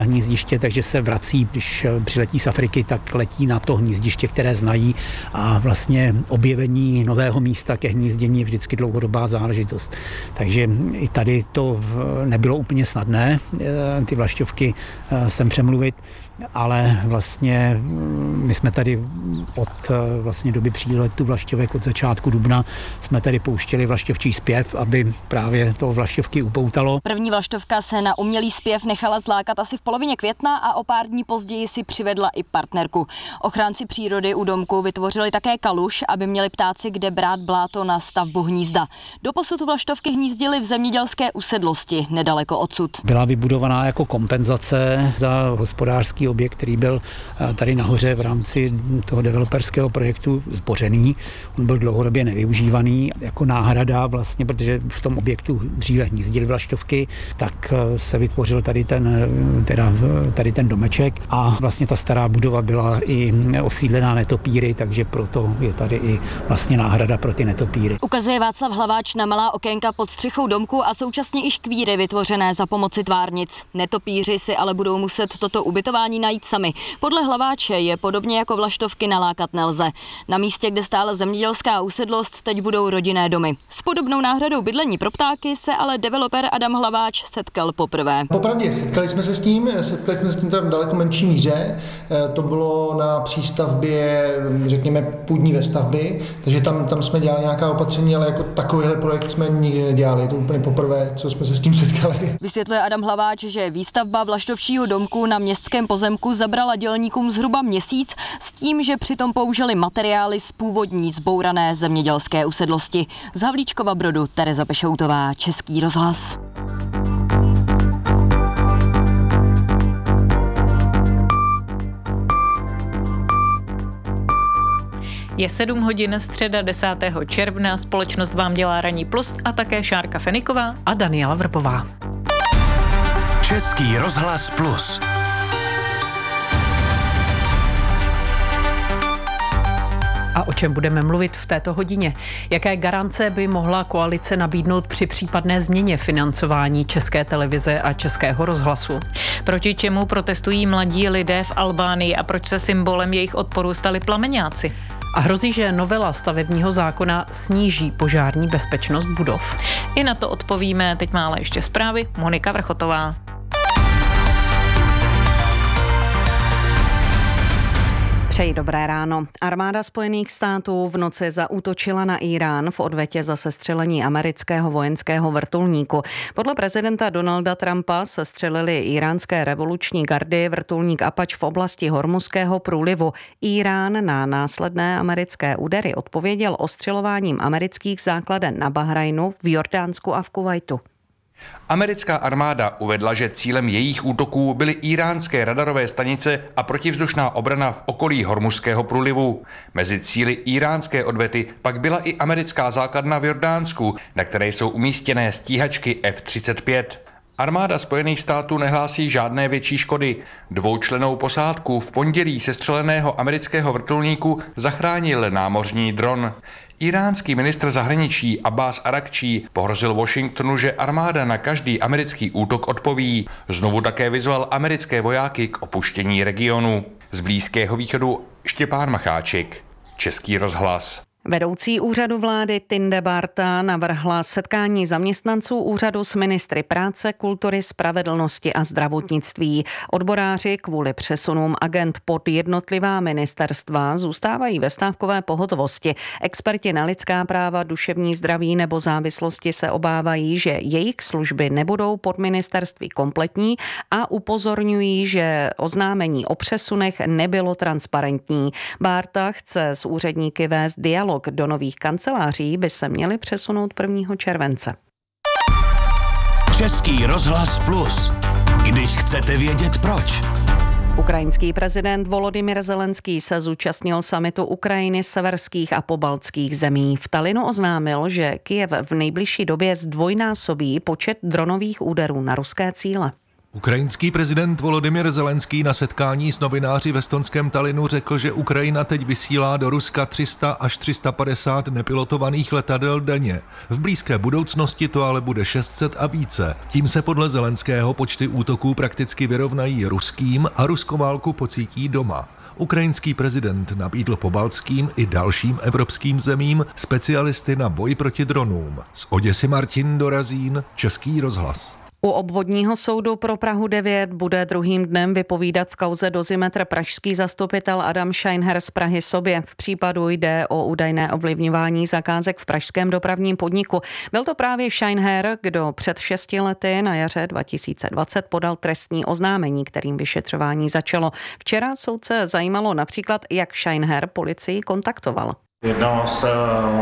hnízdiště, takže se vrací, když přiletí z Afriky, tak letí na to hnízdiště, které znají a vlastně objevení nového místa ke hnízdění je vždycky dlouhodobá záležitost. Takže i tady to nebylo úplně snadné, ty vlašťovky sem přemluvit, ale vlastně my jsme tady od vlastně doby příletu vlašťovek od začátku dubna jsme tady pouštěli vlašťovčí zpěv, aby právě to vlašťovky upoutalo. První vlaštovka se na umělý zpěv nechala zlákat asi v polovině května a o pár dní později si přivedla i partnerku. Ochránci přírody u domku vytvořili také kaluš, aby měli ptáci kde brát bláto na stavbu hnízda. Doposud vlaštovky hnízdily v zemědělské usedlosti nedaleko odsud. Byla vybudovaná jako kompenzace za hospodářský objekt, který byl tady nahoře v rámci toho developerského projektu zbořený. On byl dlouhodobě nevyužívaný jako náhrada vlastně, protože v tom objektu dříve hnízdily vlaštovky, tak se vytvořil tady ten domeček a vlastně ta stará budova byla i osídlená netopíry, takže proto je tady i vlastně náhrada pro ty netopíry. Ukazuje Václav Hlaváč na malá okénka pod střechou domku a současně i škvíry vytvořené za pomoci tvárnic. Netopíři si ale budou muset toto ubytování najít sami. Podle Hlaváče je podobně jako vlaštovky nalákat nelze. Na místě, kde stála zemědělská usedlost, teď budou rodinné domy. S podobnou náhradou bydlení pro ptáky se ale developer Adam Hlaváč setkal poprvé. Popravdě, setkali jsme se s tím tam v daleko menší míře. To bylo na přístavbě, řekněme, půdní vestavby, takže tam jsme dělali nějaká opatření, ale jako takovýhle projekt jsme nikdy nedělali. Je to úplně poprvé, co jsme se s tím setkali. Vysvětluje Adam Hlaváč, že výstavba vlaštovčího domku na městském pozemku zabrala dělníkům zhruba měsíc s tím, že přitom použili materiály z původní zbourané zemědělské usedlosti. Z Havlíčkova Brodu Tereza Pešoutová, Český rozhlas. Je 7 hodin, středa 10. června, společnost vám dělá ranní plus a také Šárka Feniková a Daniela Vrpová. Český rozhlas plus. A o čem budeme mluvit v této hodině? Jaké garance by mohla koalice nabídnout při případné změně financování České televize a Českého rozhlasu? Proti čemu protestují mladí lidé v Albánii a proč se symbolem jejich odporu stali plameňáci? A hrozí, že novela stavebního zákona sníží požární bezpečnost budov. I na to odpovíme, teď má ale ještě zprávy Monika Vrchotová. Přeji dobré ráno. Armáda Spojených států v noci zaútočila na Irán v odvetě za sestřelení amerického vojenského vrtulníku. Podle prezidenta Donalda Trumpa sestřelili iránské revoluční gardy vrtulník Apache v oblasti Hormuzského průlivu. Irán na následné americké údery odpověděl ostřelováním amerických základen na Bahrajnu, v Jordánsku a v Kuvajtu. Americká armáda uvedla, že cílem jejich útoků byly iránské radarové stanice a protivzdušná obrana v okolí Hormuzského průlivu. Mezi cíli iránské odvety pak byla i americká základna v Jordánsku, na které jsou umístěné stíhačky F-35. Armáda Spojených států nehlásí žádné větší škody. Dvoučlennou posádku v pondělí sestřeleného amerického vrtulníku zachránil námořní dron. Iránský ministr zahraničí Abbas Arakčí pohrozil Washingtonu, že armáda na každý americký útok odpoví. Znovu také vyzval americké vojáky k opuštění regionu. Z Blízkého východu Štěpán Macháček, Český rozhlas. Vedoucí úřadu vlády Tinde Barta navrhla setkání zaměstnanců úřadu s ministry práce, kultury, spravedlnosti a zdravotnictví. Odboráři kvůli přesunům agent pod jednotlivá ministerstva zůstávají ve stávkové pohotovosti. Experti na lidská práva, duševní zdraví nebo závislosti se obávají, že jejich služby nebudou pod ministerství kompletní a upozorňují, že oznámení o přesunech nebylo transparentní. Barta chce s úředníky vést dialog. Do nových kanceláří by se měly přesunout 1. července. Český rozhlas plus. Když chcete vědět proč. Ukrajinský prezident Volodymyr Zelenský se zúčastnil summitu Ukrajiny, severských a pobaltských zemí. V Talinu oznámil, že Kyjev v nejbližší době zdvojnásobí počet dronových úderů na ruské cíle. Ukrajinský prezident Volodymyr Zelenský na setkání s novináři v estonském Tallinnu řekl, že Ukrajina teď vysílá do Ruska 300 až 350 nepilotovaných letadel denně. V blízké budoucnosti to ale bude 600 a více. Tím se podle Zelenského počty útoků prakticky vyrovnají ruským a ruskou válku pocítí doma. Ukrajinský prezident nabídl pobaltským i dalším evropským zemím specialisty na boj proti dronům. Z Oděsy Martin Dorazín, Český rozhlas. U obvodního soudu pro Prahu 9 bude druhým dnem vypovídat v kauze Dozimetr pražský zastupitel Adam Scheinher z Prahy sobě. V případu jde o údajné ovlivňování zakázek v pražském dopravním podniku. Byl to právě Scheinher, kdo před 6 lety na jaře 2020 podal trestní oznámení, kterým vyšetřování začalo. Včera soudce zajímalo například, jak Scheinher policii kontaktoval. Jednalo se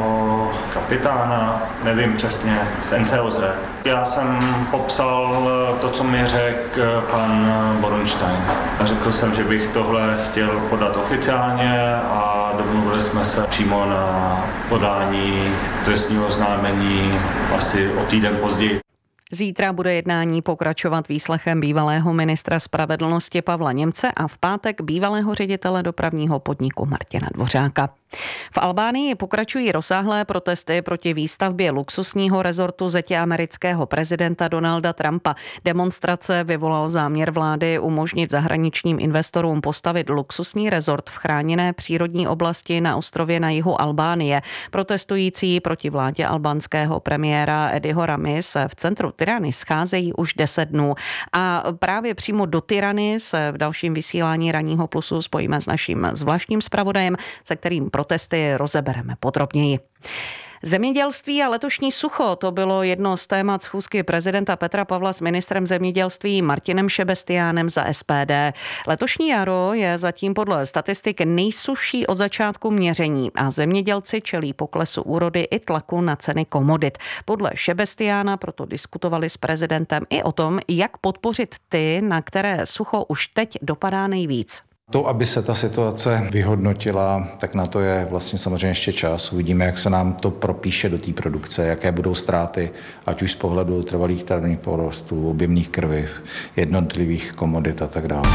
o kapitána, nevím přesně, z NCOZ. Já jsem popsal to, co mi řekl pan Boronstein. Řekl jsem, že bych tohle chtěl podat oficiálně a domluvili jsme se přímo na podání trestního oznámení asi o týden později. Zítra bude jednání pokračovat výslechem bývalého ministra spravedlnosti Pavla Němce a v pátek bývalého ředitele dopravního podniku Martina Dvořáka. V Albánii pokračují rozsáhlé protesty proti výstavbě luxusního rezortu zetě amerického prezidenta Donalda Trumpa. Demonstrace vyvolal záměr vlády umožnit zahraničním investorům postavit luxusní rezort v chráněné přírodní oblasti na ostrově na jihu Albánie. Protestující proti vládě albánského premiéra Ediho Ramy se v centru Tirany scházejí už 10 dnů. A právě přímo do Tirany se v dalším vysílání Ranního plusu spojíme s naším zvláštním zpravodajem, se kterým protesty rozebereme podrobněji. Zemědělství a letošní sucho, to bylo jedno z témat schůzky prezidenta Petra Pavla s ministrem zemědělství Martinem Šebestiánem za SPD. Letošní jaro je zatím podle statistik nejsušší od začátku měření a zemědělci čelí poklesu úrody i tlaku na ceny komodit. Podle Šebestiána proto diskutovali s prezidentem i o tom, jak podpořit ty, na které sucho už teď dopadá nejvíc. To, aby se ta situace vyhodnotila, tak na to je vlastně samozřejmě ještě čas. Uvidíme, jak se nám to propíše do té produkce, jaké budou ztráty, ať už z pohledu trvalých travních porostů, objemných krviv, jednotlivých komodit a tak dále.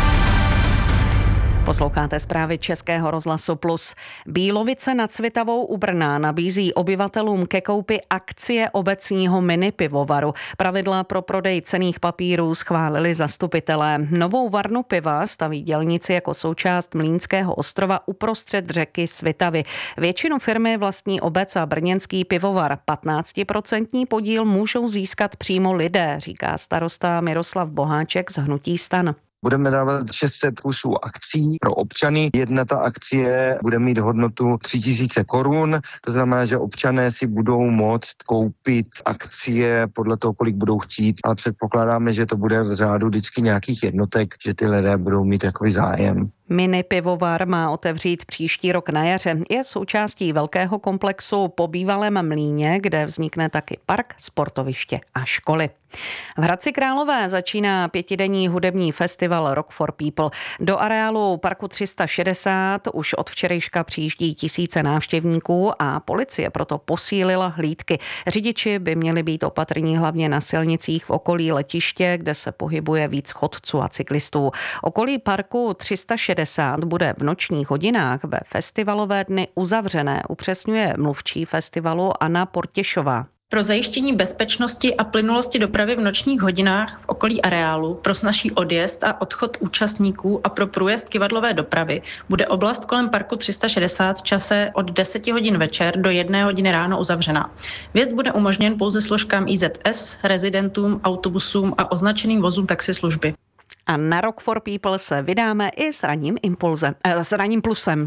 Posloucháte zprávy Českého rozhlasu Plus. Bílovice nad Svitavou u Brna nabízí obyvatelům ke koupi akcie obecního mini pivovaru. Pravidla pro prodej cenných papírů schválili zastupitelé. Novou varnu piva staví dělníci jako součást Mlýnského ostrova uprostřed řeky Svitavy. Většinu firmy vlastní obec a brněnský pivovar. 15% podíl můžou získat přímo lidé, říká starosta Miroslav Boháček z hnutí STAN. Budeme dávat 600 kusů akcí pro občany. Jedna ta akcie bude mít hodnotu 3000 korun. To znamená, že občané si budou moct koupit akcie podle toho, kolik budou chtít. A předpokládáme, že to bude v řádu vždycky nějakých jednotek, že ty lidé budou mít takový zájem. Mini pivovar má otevřít příští rok na jaře. Je součástí velkého komplexu po bývalém mlýně, kde vznikne taky park, sportoviště a školy. V Hradci Králové začíná 5denní hudební festival Rock for People. Do areálu parku 360 už od včerejška přijíždí tisíce návštěvníků a policie proto posílila hlídky. Řidiči by měli být opatrní hlavně na silnicích v okolí letiště, kde se pohybuje víc chodců a cyklistů. Okolí parku 360 bude v nočních hodinách ve festivalové dny uzavřené, upřesňuje mluvčí festivalu Anna Portěšová. Pro zajištění bezpečnosti a plynulosti dopravy v nočních hodinách v okolí areálu, pro snazší odjezd a odchod účastníků a pro průjezd kyvadlové dopravy bude oblast kolem parku 360 v čase od 10 hodin večer do 1 hodiny ráno uzavřena. Vjezd bude umožněn pouze složkám IZS, rezidentům, autobusům a označeným vozům taxislužby. A na Rock for People se vydáme i s Ranním plusem.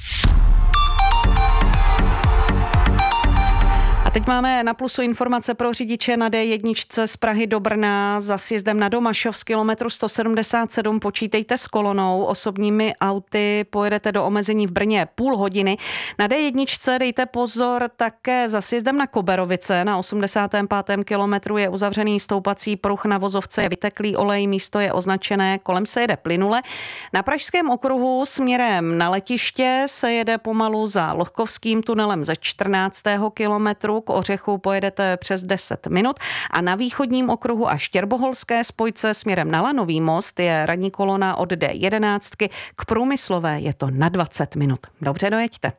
A teď máme na Plusu informace pro řidiče na D1 z Prahy do Brna za sjezdem na Domašov z kilometru 177. Počítejte s kolonou. Osobními auty pojedete do omezení v Brně půl hodiny. Na D1 dejte pozor také za sjezdem na Koberovice. Na 85. kilometru je uzavřený stoupací pruh, na vozovce je vyteklý olej, místo je označené, kolem se jede plynule. Na Pražském okruhu směrem na letiště se jede pomalu za Lohkovským tunelem ze 14. kilometru Svaru k Ořechu pojedete přes 10 minut a na východním okruhu a štěrboholské spojce směrem na Lanový most je ranní kolona od D11, k Průmyslové je to na 20 minut. Dobře dojeďte.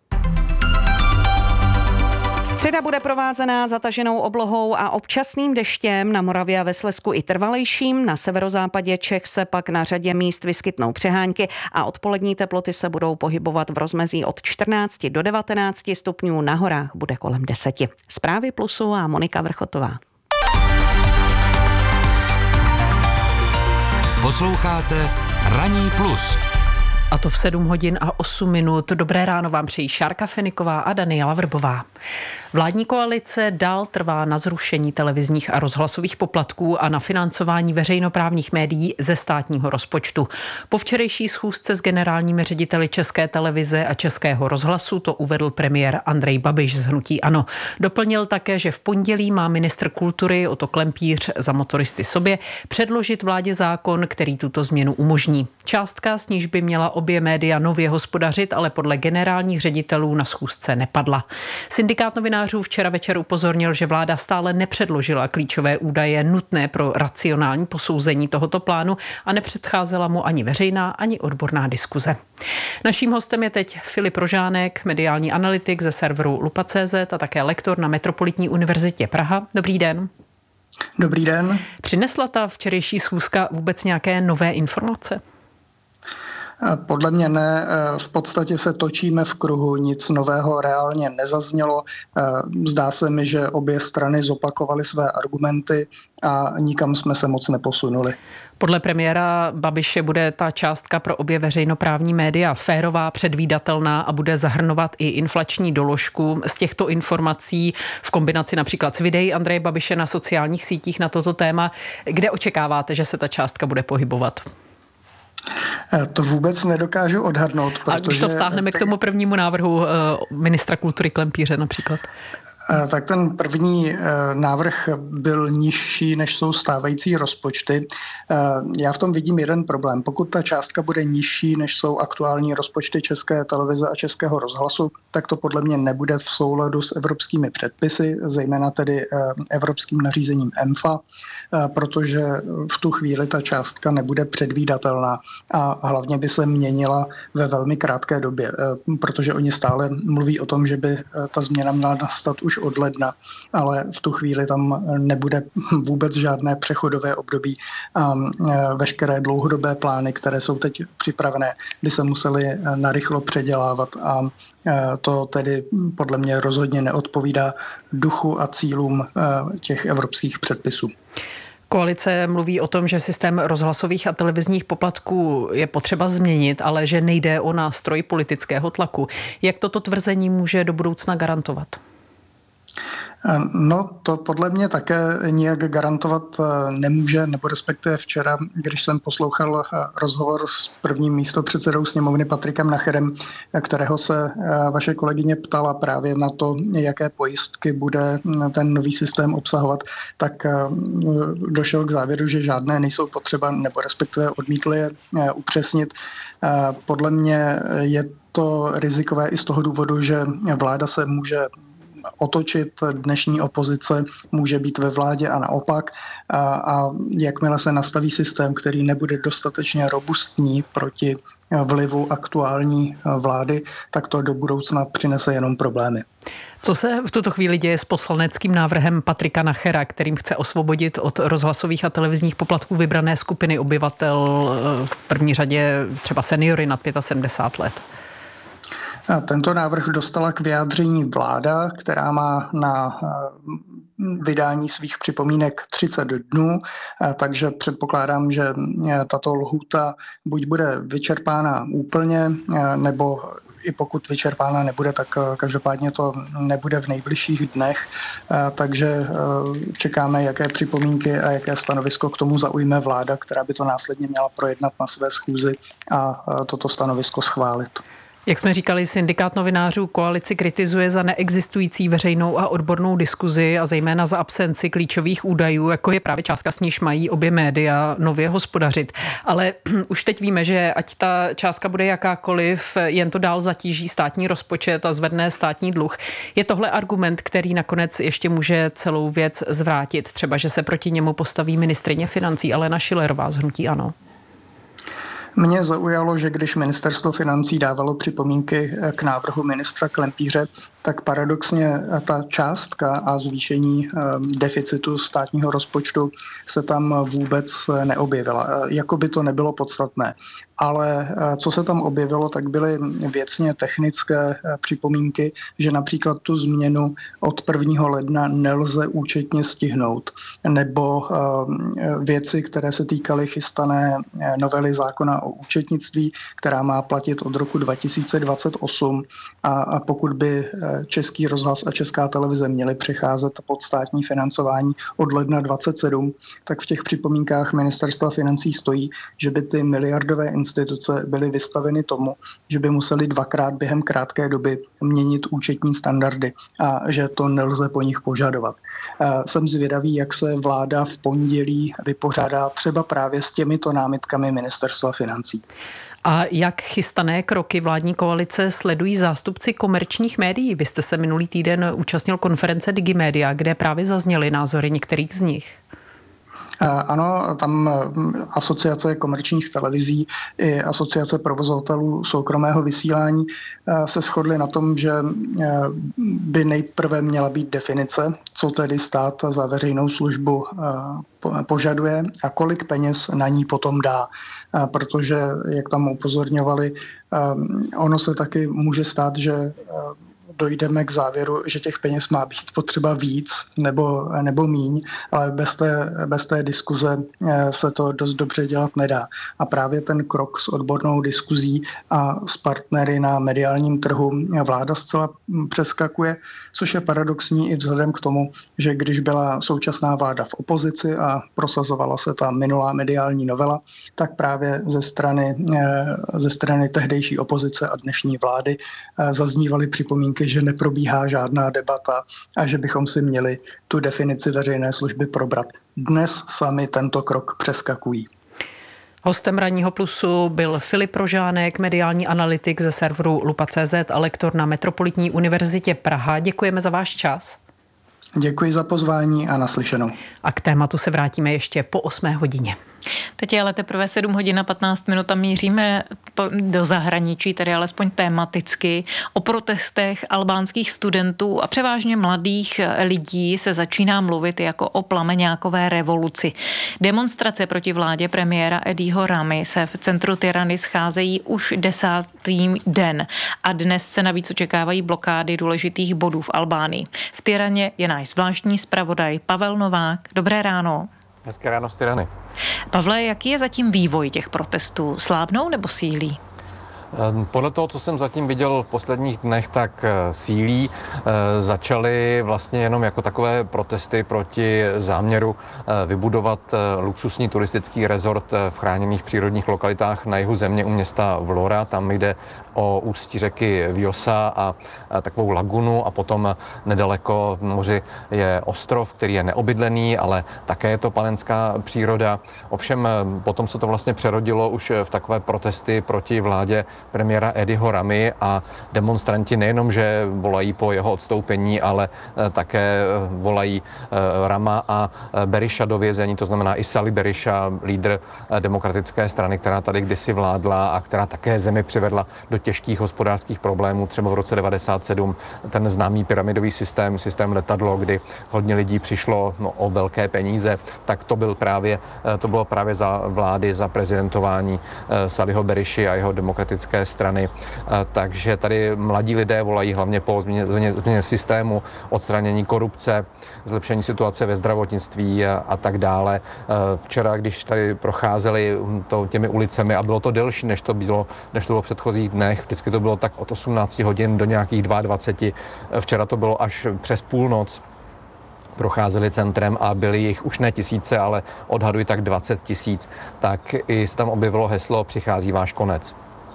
Středa bude provázená zataženou oblohou a občasným deštěm, na Moravě a ve Slezsku i trvalejším. Na severozápadě Čech se pak na řadě míst vyskytnou přehánky a odpolední teploty se budou pohybovat v rozmezí od 14 do 19 stupňů, na horách bude kolem 10. Zprávy Plusu a Monika Vrchotová. Posloucháte Ranní plus. A to v 7 hodin a 8 minut. Dobré ráno vám přejí Šárka Feniková a Daniela Vrbová. Vládní koalice dál trvá na zrušení televizních a rozhlasových poplatků a na financování veřejnoprávních médií ze státního rozpočtu. Po včerejší schůzce s generálními řediteli České televize a Českého rozhlasu to uvedl premiér Andrej Babiš z hnutí ANO. Doplnil také, že v pondělí má ministr kultury Otto Klempíř za motoristy sobě předložit vládě zákon, který tuto změnu umožní. Částka, s níž by měla obě média nově hospodařit, ale podle generálních ředitelů na schůzce nepadla. Syndikát novinářů včera večer upozornil, že vláda stále nepředložila klíčové údaje nutné pro racionální posouzení tohoto plánu a nepředcházela mu ani veřejná, ani odborná diskuze. Naším hostem je teď Filip Rožánek, mediální analytik ze serveru Lupa.cz a také lektor na Metropolitní univerzitě Praha. Dobrý den. Dobrý den. Přinesla ta včerejší schůzka vůbec nějaké nové informace? Podle mě ne, v podstatě se točíme v kruhu, nic nového reálně nezaznělo. Zdá se mi, že obě strany zopakovaly své argumenty a nikam jsme se moc neposunuli. Podle premiéra Babiše bude ta částka pro obě veřejnoprávní média férová, předvídatelná a bude zahrnovat i inflační doložku. Z těchto informací v kombinaci například s videí Andreje Babiše na sociálních sítích na toto téma, kde očekáváte, že se ta částka bude pohybovat? To vůbec nedokážu odhadnout. A když to vztáhneme k tomu prvnímu návrhu ministra kultury Klempíře například. Tak ten první návrh byl nižší, než jsou stávající rozpočty. Já v tom vidím jeden problém. Pokud ta částka bude nižší, než jsou aktuální rozpočty České televize a Českého rozhlasu, tak to podle mě nebude v souladu s evropskými předpisy, zejména tedy evropským nařízením EMFA, protože v tu chvíli ta částka nebude předvídatelná a hlavně by se měnila ve velmi krátké době, protože oni stále mluví o tom, že by ta změna měla nastat už od ledna, ale v tu chvíli tam nebude vůbec žádné přechodové období a veškeré dlouhodobé plány, které jsou teď připravené, by se musely narychlo předělávat a to tedy podle mě rozhodně neodpovídá duchu a cílům těch evropských předpisů. Koalice mluví o tom, že systém rozhlasových a televizních poplatků je potřeba změnit, ale že nejde o nástroj politického tlaku. Jak toto tvrzení může do budoucna garantovat? No, to podle mě také nijak garantovat nemůže, nebo respektive včera, když jsem poslouchal rozhovor s prvním místopředsedou sněmovny Patrikem Nacherem, kterého se vaše kolegyně ptala právě na to, jaké pojistky bude ten nový systém obsahovat, tak došel k závěru, že žádné nejsou potřeba, nebo respektive odmítl je upřesnit. Podle mě je to rizikové i z toho důvodu, že vláda se může otočit, dnešní opozice může být ve vládě a naopak. A jakmile se nastaví systém, který nebude dostatečně robustní proti vlivu aktuální vlády, tak to do budoucna přinese jenom problémy. Co se v tuto chvíli děje s poslaneckým návrhem Patrika Nachera, kterým chce osvobodit od rozhlasových a televizních poplatků vybrané skupiny obyvatel, v první řadě třeba seniory nad 75 let? Tento návrh dostala k vyjádření vláda, která má na vydání svých připomínek 30 dnů, takže předpokládám, že tato lhůta buď bude vyčerpána úplně, nebo i pokud vyčerpána nebude, tak každopádně to nebude v nejbližších dnech, takže čekáme, jaké připomínky a jaké stanovisko k tomu zaujme vláda, která by to následně měla projednat na své schůzi a toto stanovisko schválit. Jak jsme říkali, syndikát novinářů koalici kritizuje za neexistující veřejnou a odbornou diskuzi a zejména za absenci klíčových údajů, jako je právě částka, s níž mají obě média nově hospodařit. Ale už teď víme, že ať ta částka bude jakákoliv, jen to dál zatíží státní rozpočet a zvedne státní dluh. Je tohle argument, který nakonec ještě může celou věc zvrátit? Třeba, že se proti němu postaví ministryně financí Alena Schillerová z hnutí ANO. Mě zaujalo, že když ministerstvo financí dávalo připomínky k návrhu ministra Klempíře, tak paradoxně ta částka a zvýšení deficitu státního rozpočtu se tam vůbec neobjevila. Jako by to nebylo podstatné. Ale co se tam objevilo, tak byly věcně technické připomínky, že například tu změnu od 1. ledna nelze účetně stihnout. Nebo věci, které se týkaly chystané novely zákona o účetnictví, která má platit od roku 2028. A pokud by Český rozhlas a Česká televize měly přecházet pod státní financování od ledna 27, tak v těch připomínkách ministerstva financí stojí, že by ty miliardové instituce byly vystaveny tomu, že by museli dvakrát během krátké doby měnit účetní standardy a že to nelze po nich požadovat. Jsem zvědavý, jak se vláda v pondělí vypořádá třeba právě s těmito námitkami ministerstva financí. A jak chystané kroky vládní koalice sledují zástupci komerčních médií? Vy jste se minulý týden účastnil konference Digimedia, kde právě zazněly názory některých z nich. Ano, tam asociace komerčních televizí i asociace provozovatelů soukromého vysílání se shodly na tom, že by nejprve měla být definice, co tedy stát za veřejnou službu požaduje a kolik peněz na ní potom dá. Protože, jak tam upozorňovali, ono se taky může stát, že dojdeme k závěru, že těch peněz má být potřeba víc nebo míň, ale bez té diskuze se to dost dobře dělat nedá. A právě ten krok s odbornou diskuzí a s partnery na mediálním trhu vláda zcela přeskakuje, což je paradoxní i vzhledem k tomu, že když byla současná vláda v opozici a prosazovala se ta minulá mediální novela, tak právě ze strany tehdejší opozice a dnešní vlády zaznívaly připomínky, že neprobíhá žádná debata a že bychom si měli tu definici veřejné služby probrat. Dnes sami tento krok přeskakují. Hostem Ranního plusu byl Filip Rožánek, mediální analytik ze serveru Lupa.cz a lektor na Metropolitní univerzitě Praha. Děkujeme za váš čas. Děkuji za pozvání a naslyšenou. A k tématu se vrátíme ještě po 8 hodině. Teď je ale teprve 7 hodin a 15 minut a míříme do zahraničí, tedy alespoň tematicky. O protestech albánských studentů a převážně mladých lidí se začíná mluvit jako o plameňákové revoluci. Demonstrace proti vládě premiéra Ediho Ramy se v centru Tirany scházejí už 10. den a dnes se navíc očekávají blokády důležitých bodů v Albánii. V Tiraně je náš zvláštní zpravodaj Pavel Novák. Dobré ráno. Hezké ráno z Tirany. Pavle, jaký je zatím vývoj těch protestů? Slábnou nebo sílí? Podle toho, co jsem zatím viděl v posledních dnech, tak sílí. Začaly vlastně jenom jako takové protesty proti záměru vybudovat luxusní turistický rezort v chráněných přírodních lokalitách na jihu země u města Vlora. Tam jde o ústí řeky Vjosa a takovou lagunu a potom nedaleko v moři je ostrov, který je neobydlený, ale také je to panenská příroda. Ovšem potom se to vlastně přerodilo už v takové protesty proti vládě premiéra Ediho Ramy a demonstranti nejenom, že volají po jeho odstoupení, ale také volají Rama a Berisha do vězení, to znamená i Sali Berisha, lídr demokratické strany, která tady kdysi vládla a která také zemi přivedla do těžkých hospodářských problémů, třeba v roce 1997 ten známý pyramidový systém letadlo, kdy hodně lidí přišlo o velké peníze, tak to bylo právě za vlády, za prezidentování Saliho Berishy a jeho demokratické strany. Takže tady mladí lidé volají hlavně po změně systému, odstranění korupce, zlepšení situace ve zdravotnictví a tak dále. Včera, když tady procházeli těmi ulicemi a bylo to delší, než to bylo v předchozích dnech, vždycky to bylo tak od 18 hodin do nějakých 22. Včera to bylo až přes půlnoc. Procházeli centrem a byly jich už ne tisíce, ale odhaduji tak 20 000. Tak i se tam objevilo heslo Přichází váš konec.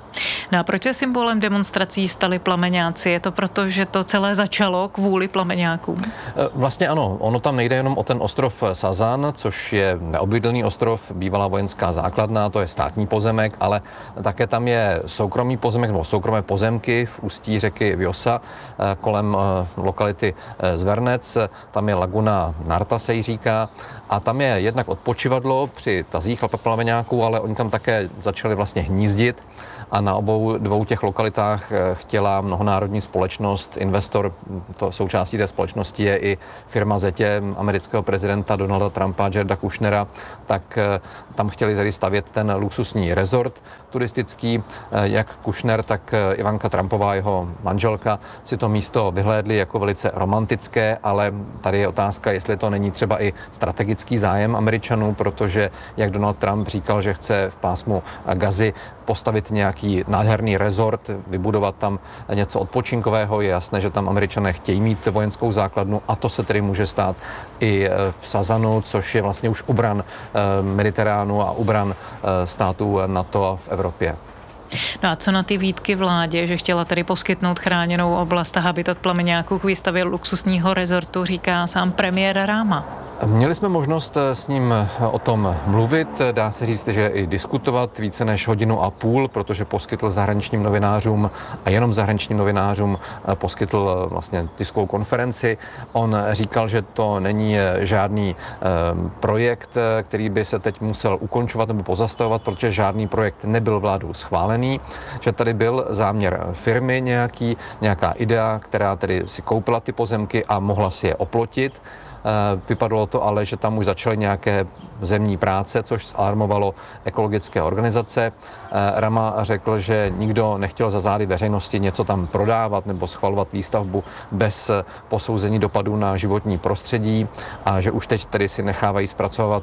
No a proč se symbolem demonstrací stali plameňáci? Je to proto, že to celé začalo kvůli plameňákům? Vlastně ano, ono tam nejde jenom o ten ostrov Sazan, což je neobydlený ostrov, bývalá vojenská základna, to je státní pozemek, ale také tam je soukromý pozemek nebo soukromé pozemky v ústí řeky Vjosa kolem lokality Zvernec, tam je laguna Narta se jí říká a tam je jednak odpočivadlo při tazích plameňáků, ale oni tam také začali vlastně hnízdit a na obou dvou těch lokalitách chtěla mnohonárodní společnost, investor, to součástí té společnosti je i firma Zetě amerického prezidenta Donalda Trumpa, Jareda Kushnera, tak tam chtěli tady stavět ten luxusní rezort turistický. Jak Kushner, tak Ivanka Trumpová, jeho manželka, si to místo vyhlédli jako velice romantické, ale tady je otázka, jestli to není třeba i strategický zájem Američanů, protože jak Donald Trump říkal, že chce v pásmu Gazy postavit nějaký nádherný rezort, vybudovat tam něco odpočinkového. Je jasné, že tam Američané chtějí mít vojenskou základnu a to se tedy může stát i v Sazanu, což je vlastně už ubran Mediteránu a ubran států NATO v Evropě. No a co na ty výtky vládě, že chtěla tedy poskytnout chráněnou oblast a habitat plameňáků k výstavě luxusního rezortu, říká sám premiér Ráma. Měli jsme možnost s ním o tom mluvit, dá se říct, že i diskutovat více než 1,5 hodiny, protože poskytl zahraničním novinářům a jenom zahraničním novinářům poskytl vlastně tiskovou konferenci. On říkal, že to není žádný projekt, který by se teď musel ukončovat nebo pozastavovat, protože žádný projekt nebyl vládou schválený, že tady byl záměr firmy nějaká idea, která tedy si koupila ty pozemky a mohla si je oplotit. Vypadalo to ale, že tam už začaly nějaké zemní práce, což zalarmovalo ekologické organizace. Rama řekl, že nikdo nechtěl za zády veřejnosti něco tam prodávat nebo schvalovat výstavbu bez posouzení dopadů na životní prostředí a že už teď tedy si nechávají zpracovat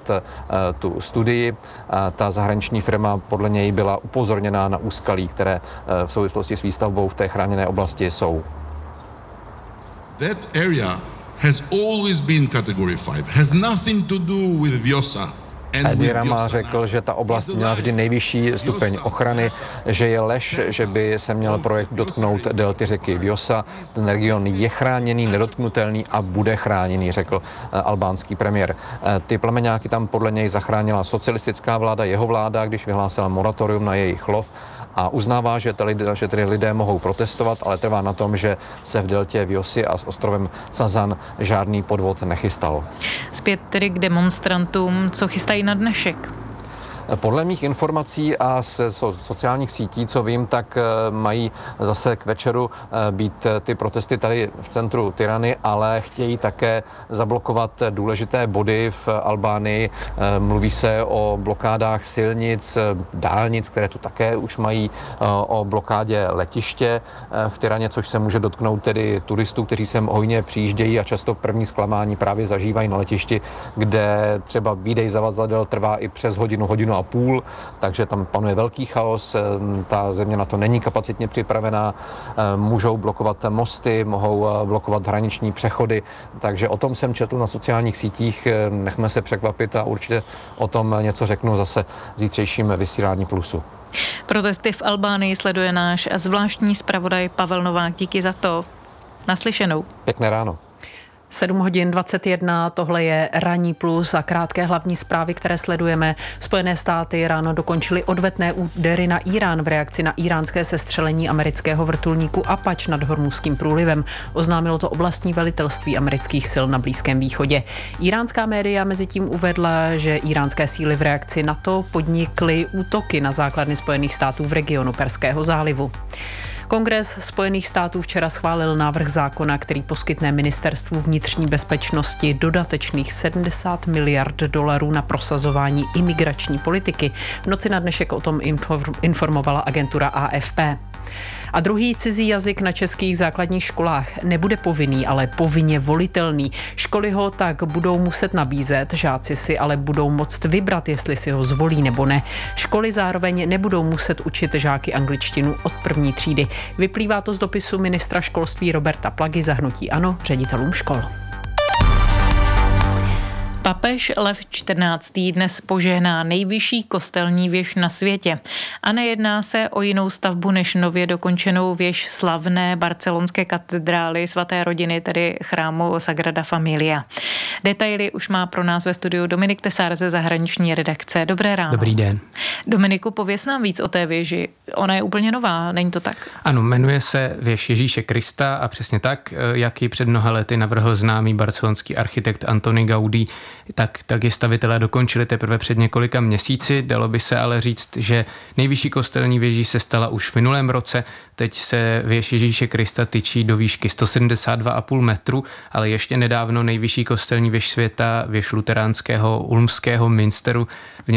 tu studii. Ta zahraniční firma podle něj byla upozorněná na úskalí, které v souvislosti s výstavbou v té chráněné oblasti jsou. That area has always been category 5. Has nothing to do with Vjosa. Edi Rama řekl, že ta oblast měla vždy nejvyšší stupeň ochrany, že je lež, že by se měl projekt dotknout delty řeky Vjosa. Ten region je chráněný, nedotknutelný a bude chráněný, řekl albánský premiér. Ty plameňáky tam podle něj zachránila socialistická vláda, jeho vláda, když vyhlásila moratorium na jejich lov a uznává, že tedy lidé mohou protestovat, ale trvá na tom, že se v deltě Vjosy a s ostrovem Sazan žádný podvod nechystal. Zpět tedy k demonstrantům, co chystají na dnešek? Podle mých informací a ze sociálních sítí, co vím, tak mají zase k večeru být ty protesty tady v centru Tirany, ale chtějí také zablokovat důležité body v Albánii. Mluví se o blokádách silnic, dálnic, které tu také už mají, o blokádě letiště v Tiraně, což se může dotknout tedy turistů, kteří sem hojně přijíždějí a často první zklamání právě zažívají na letišti, kde třeba výdej zavazadel trvá i přes hodinu a půl, takže tam panuje velký chaos, ta země na to není kapacitně připravená, můžou blokovat mosty, mohou blokovat hraniční přechody, takže o tom jsem četl na sociálních sítích, nechme se překvapit a určitě o tom něco řeknu zase v zítřejším vysílání Plusu. Protesty v Albánii sleduje náš zvláštní zpravodaj Pavel Novák, díky za to. Naslyšenou. Pěkné ráno. 7:21, tohle je Ranní plus a krátké hlavní zprávy, které sledujeme. Spojené státy ráno dokončily odvetné údery na Irán v reakci na iránské sestřelení amerického vrtulníku Apache nad Hormuzským průlivem. Oznámilo to oblastní velitelství amerických sil na Blízkém východě. Iránská média mezitím uvedla, že iránské síly v reakci na to podnikly útoky na základny Spojených států v regionu Perského zálivu. Kongres Spojených států včera schválil návrh zákona, který poskytne ministerstvu vnitřní bezpečnosti dodatečných $70 miliard na prosazování imigrační politiky. V noci na dnešek o tom informovala agentura AFP. A druhý cizí jazyk na českých základních školách nebude povinný, ale povinně volitelný. Školy ho tak budou muset nabízet, žáci si ale budou moct vybrat, jestli si ho zvolí nebo ne. Školy zároveň nebudou muset učit žáky angličtinu od 1. třídy. Vyplývá to z dopisu ministra školství Roberta Plagy za hnutí ANO ředitelům škol. Papež Lev XIV. Dnes požehná nejvyšší kostelní věž na světě. A nejedná se o jinou stavbu než nově dokončenou věž slavné barcelonské katedrály svaté rodiny, tedy chrámu Sagrada Familia. Detaily už má pro nás ve studiu Dominik Tesár ze zahraniční redakce. Dobré ráno. Dobrý den. Dominiku, pověz nám víc o té věži. Ona je úplně nová, není to tak? Ano, jmenuje se věž Ježíše Krista a přesně tak, jak ji před mnoha lety navrhl známý barcelonský architekt Antoni Gaudí, tak ji stavitelé dokončili teprve před několika měsíci. Dalo by se ale říct, že nejvyšší kostelní věží se stala už v minulém roce. Teď se věž Ježíše Krista tyčí do výšky 172,5 metru, ale ještě nedávno nejvyšší kostelní věž světa, věž luteránského ulmského Münsteru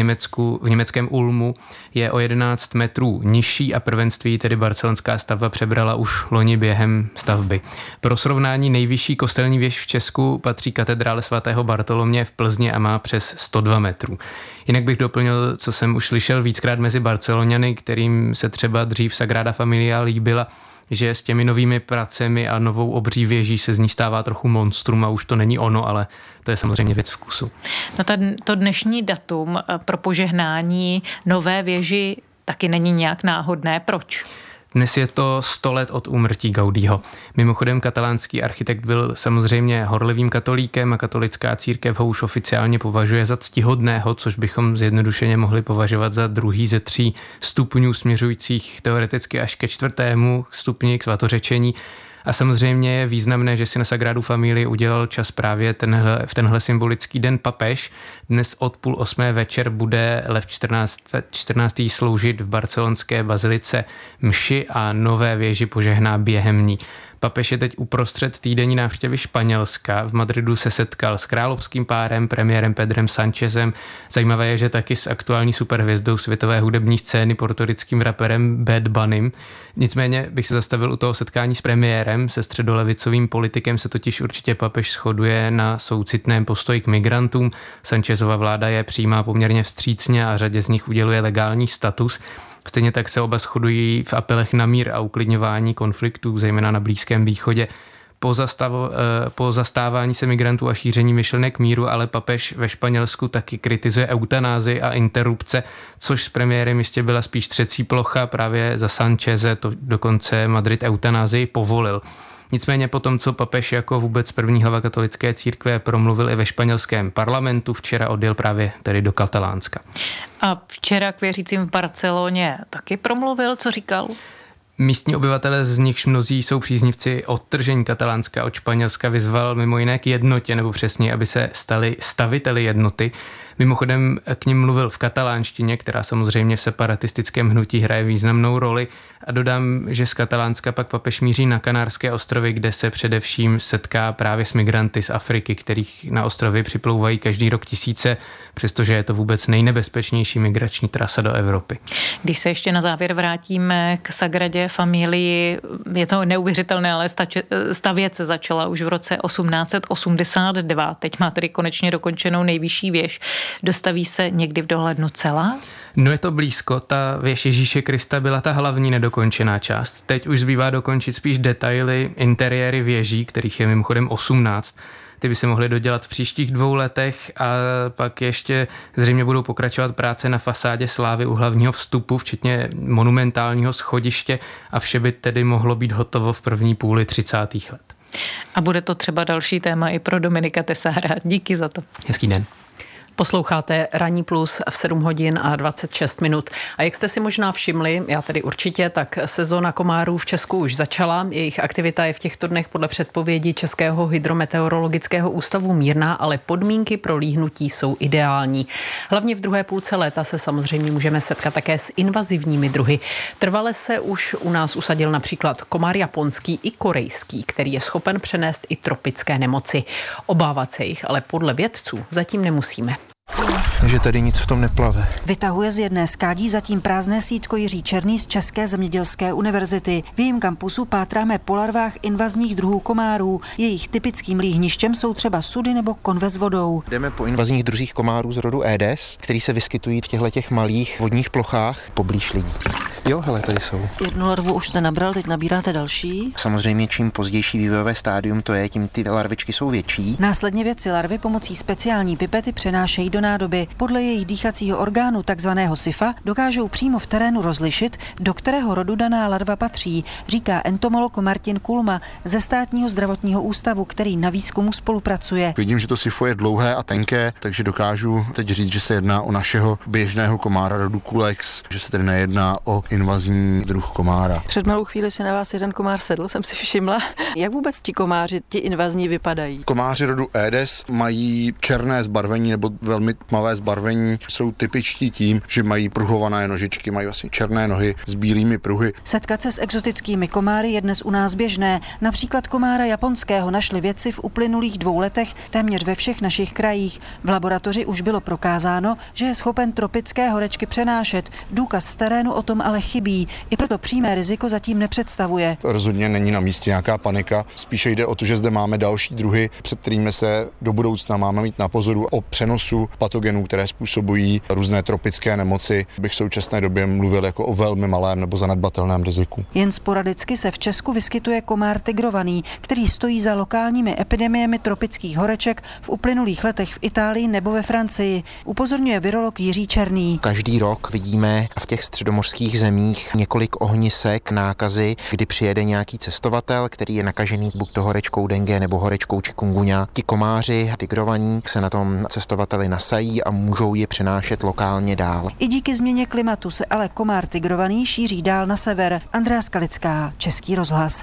v německém Ulmu, je o 11 metrů nižší a prvenství, tedy barcelonská stavba, přebrala už loni během stavby. Pro srovnání nejvyšší kostelní věž v Česku patří katedrále svatého Bartolomě v Plzni a má přes 102 metrů. Jinak bych doplnil, co jsem už slyšel víckrát mezi Barceloniany, kterým se třeba dřív Sagrada Familia líbila, že s těmi novými pracemi a novou obří věží se z ní stává trochu monstrum a už to není ono, ale to je samozřejmě věc vkusu. No to dnešní datum pro požehnání nové věži taky není nějak náhodné. Proč? Dnes je to 100 let od úmrtí Gaudího. Mimochodem katalánský architekt byl samozřejmě horlivým katolíkem a katolická církev ho už oficiálně považuje za ctihodného, což bychom zjednodušeně mohli považovat za druhý ze 3 stupňů směřujících teoreticky až ke 4. stupni k svatořečení. A samozřejmě je významné, že si na Sagradu Familii udělal čas právě v tenhle symbolický den papež. Dnes od 7:30 večer bude Lev XIV. Sloužit v barcelonské bazilice mši a nové věži požehná během ní. Papež je teď uprostřed týdenní návštěvy Španělska. V Madridu se setkal s královským párem, premiérem Pedrem Sanchezem. Zajímavé je, že taky s aktuální superhvězdou světové hudební scény, portorickým raperem Bad Bunnym. Nicméně bych se zastavil u toho setkání s premiérem. Se středolevicovým politikem se totiž určitě papež shoduje na soucitném postoji k migrantům. Sanchezova vláda je přijímá poměrně vstřícně a řadě z nich uděluje legální status. Stejně tak se oba shodují v apelech na mír a uklidňování konfliktů, zejména na Blízkém východě. Po zastávání se migrantů a šíření myšlenek míru, ale papež ve Španělsku taky kritizuje eutanázii a interrupce, což s premiérem jistě byla spíš třecí plocha. Právě za Sancheze to dokonce Madrid eutanázii povolil. Nicméně po tom, co papež jako vůbec první hlava katolické církve promluvil i ve španělském parlamentu, včera odjel právě tedy do Katalánska. A včera k věřícím v Barceloně taky promluvil, co říkal? Místní obyvatele, z nichž mnozí jsou příznivci odtržení Katalánska od Španělska, vyzval mimo jiné k jednotě, nebo přesně, aby se stali staviteli jednoty. Mimochodem k nim mluvil v katalánštině, která samozřejmě v separatistickém hnutí hraje významnou roli. A dodám, že z Katalánska pak papež míří na Kanárské ostrovy, kde se především setká právě s migranty z Afriky, kterých na ostrovy připlouvají každý rok tisíce, přestože je to vůbec nejnebezpečnější migrační trasa do Evropy. Když se ještě na závěr vrátíme k Sagradě Familii, je to neuvěřitelné, ale stavět se začala už v roce 1882. Teď má tedy konečně dokončenou nejvyšší věž. Dostaví se někdy v dohlednu celá? No je to blízko, ta věž Ježíše Krista byla ta hlavní nedokončená část. Teď už zbývá dokončit spíš detaily, interiéry věží, kterých je mimochodem 18. Ty by se mohly dodělat v příštích 2 letech a pak ještě zřejmě budou pokračovat práce na fasádě slávy u hlavního vstupu, včetně monumentálního schodiště a vše by tedy mohlo být hotovo v první půli 30. let. A bude to třeba další téma i pro Dominika Tesára. Díky za to. Hezký den. Posloucháte Ranní plus v 7 hodin a 26 minut. A jak jste si možná všimli, já tedy určitě, tak sezóna komárů v Česku už začala. Jejich aktivita je v těchto dnech podle předpovědi Českého hydrometeorologického ústavu mírná, ale podmínky pro líhnutí jsou ideální. Hlavně v druhé půlce léta se samozřejmě můžeme setkat také s invazivními druhy. Trvale se už u nás usadil například komár japonský i korejský, který je schopen přenést i tropické nemoci. Obávat se jich ale podle vědců zatím nemusíme. Že tady nic v tom neplave. Vytahuje z jedné skádí zatím prázdné sítko Jiří Černý z České zemědělské univerzity. V jejím kampusu pátráme po larvách invazních druhů komárů. Jejich typickým líhništěm jsou třeba sudy nebo konve s vodou. Jdeme po invazních druzích komárů z rodu Aedes, který se vyskytují v těchto malých vodních plochách poblíž lidí. Jo, hele, tady jsou. Jednu larvu už jste nabral, teď nabíráte další. Samozřejmě čím pozdější vývojové stádium to je, tím ty larvičky jsou větší. Následně vědci larvy pomocí speciální pipety přenášejí do nádoby. Podle jejich dýchacího orgánu, takzvaného sifa, dokážou přímo v terénu rozlišit, do kterého rodu daná larva patří, říká entomolog Martin Kulma ze Státního zdravotního ústavu, který na výzkumu spolupracuje. Vidím, že to sifo je dlouhé a tenké, takže dokážu teď říct, že se jedná o našeho běžného komára rodu Culex, že se tedy nejedná o invazní druh komára. Před malou chvíli si na vás jeden komár sedl, jsem si všimla. Jak vůbec ti komáři, ti invazní, vypadají? Komáři rodu Aedes mají černé zbarvení nebo velmi tmavé zbarvení. Jsou typičtí tím, že mají pruhované nožičky, mají vlastně černé nohy s bílými pruhy. Setkat se s exotickými komáry je dnes u nás běžné. Například komára japonského našli vědci v uplynulých 2 letech téměř ve všech našich krajích. V laboratoři už bylo prokázáno, že je schopen tropické horečky přenášet. Důkaz z terénu o tom ale chybí. I proto přímé riziko zatím nepředstavuje. Rozhodně není na místě nějaká panika. Spíše jde o to, že zde máme další druhy, před kterými se do budoucna máme mít na pozoru. O přenosu patogenů, které způsobují různé tropické nemoci, bych v současné době mluvil jako o velmi malém nebo zanedbatelném riziku. Jen sporadicky se v Česku vyskytuje komár tigrovaný, který stojí za lokálními epidemiemi tropických horeček v uplynulých letech v Itálii nebo ve Francii, upozorňuje virolog Jiří Černý. Každý rok vidíme v těch středomořských zemích několik ohnisek nákazy, kdy přijede nějaký cestovatel, který je nakažený buď to horečkou dengue nebo horečkou chikungunya. Ti komáři tigrovaní se na tom cestovateli nasají a můžou je přenášet lokálně dál. I díky změně klimatu se ale komár tigrovaný šíří dál na sever. Andrea Skalická, Český rozhlas.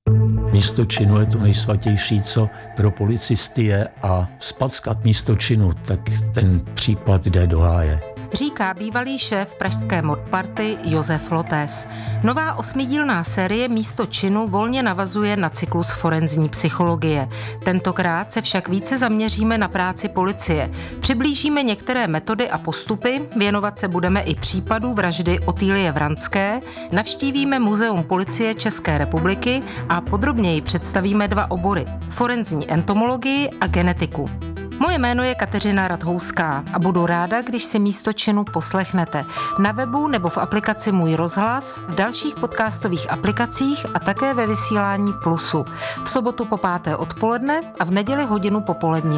Místo činu je to nejsvatější, co pro policisty je, a spackat místo činu, tak ten případ jde do háje. Říká bývalý šéf pražské modparty Josef Lotes. Nová 8dílná série Místo činu volně navazuje na cyklus forenzní psychologie. Tentokrát se však více zaměříme na práci policie. Přiblížíme některé metody a postupy, věnovat se budeme i případu vraždy Otýlie Vranské, navštívíme Muzeum policie České republiky a podrobněji představíme 2 obory: forenzní entomologii a genetiku. Moje jméno je Kateřina Radhouská a budu ráda, když si Místo činu poslechnete na webu nebo v aplikaci Můj rozhlas, v dalších podcastových aplikacích a také ve vysílání Plusu. V sobotu po 5. odpoledne a v neděli hodinu popolední.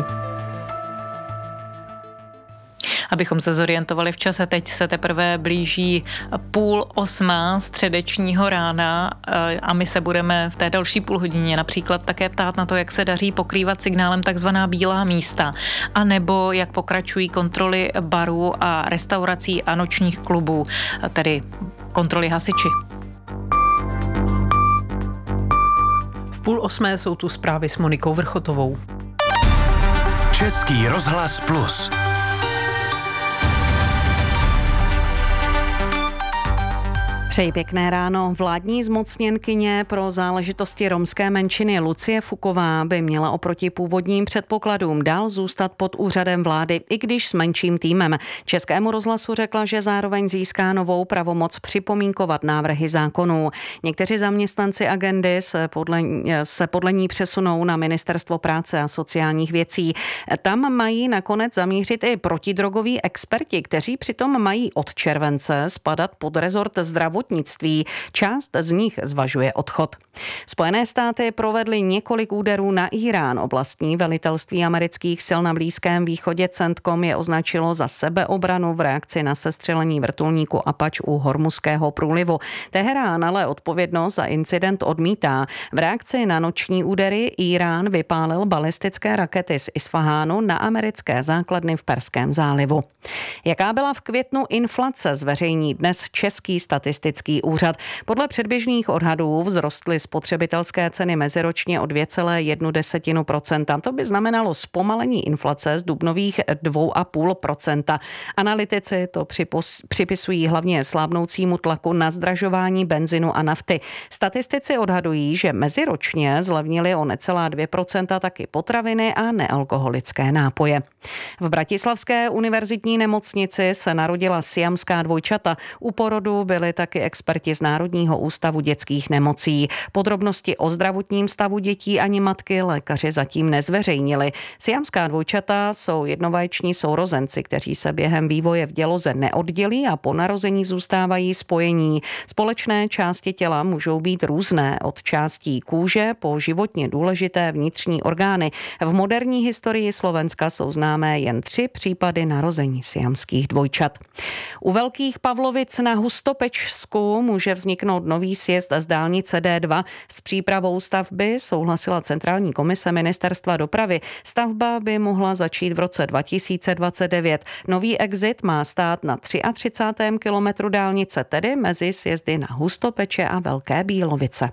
Abychom se zorientovali v čase, teď se teprve blíží 7:30 středečního rána a my se budeme v té další půlhodině například také ptát na to, jak se daří pokrývat signálem takzvaná bílá místa, anebo jak pokračují kontroly barů a restaurací a nočních klubů, tedy kontroly hasiči. V 7:30 jsou tu zprávy s Monikou Vrchotovou. Český rozhlas Plus. Přeji pěkné ráno. Vládní zmocněnkyně pro záležitosti romské menšiny Lucie Fuková by měla oproti původním předpokladům dál zůstat pod úřadem vlády, i když s menším týmem. Českému rozhlasu řekla, že zároveň získá novou pravomoc připomínkovat návrhy zákonů. Někteří zaměstnanci agendy se podle ní přesunou na Ministerstvo práce a sociálních věcí. Tam mají nakonec zamířit i protidrogoví experti, kteří přitom mají od července spadat pod rezort zdravotnictví. Část z nich zvažuje odchod. Spojené státy provedly několik úderů na Irán. Oblastní velitelství amerických sil na Blízkém východě CENTCOM je označilo za sebeobranu v reakci na sestřelení vrtulníku Apache u Hormuzského průlivu. Teherán ale odpovědnost za incident odmítá. V reakci na noční údery Irán vypálil balistické rakety z Isfahánu na americké základny v Perském zálivu. Jaká byla v květnu inflace, zveřejní dnes Český statistický úřad. Podle předběžných odhadů vzrostly spotřebitelské ceny meziročně o 2,1%. To by znamenalo zpomalení inflace z dubnových 2,5%. Analytici to připisují hlavně slábnoucímu tlaku na zdražování benzinu a nafty. Statistici odhadují, že meziročně zlevnily o necelá 2% taky potraviny a nealkoholické nápoje. V bratislavské univerzitní nemocnici se narodila siamská dvojčata. U porodu byly taky experti z Národního ústavu dětských nemocí. Podrobnosti o zdravotním stavu dětí ani matky lékaři zatím nezveřejnili. Siamská dvojčata jsou jednovajční sourozenci, kteří se během vývoje v děloze neoddělí a po narození zůstávají spojení. Společné části těla můžou být různé, od částí kůže po životně důležité vnitřní orgány. V moderní historii Slovenska jsou známé jen 3 případy narození siamských dvojčat. U Velkých Pavlovic na Hustopečsku může vzniknout nový sjezd z dálnice D2. S přípravou stavby souhlasila Centrální komise Ministerstva dopravy. Stavba by mohla začít v roce 2029. Nový exit má stát na 33. kilometru dálnice, tedy mezi sjezdy na Hustopeče a Velké Bílovice.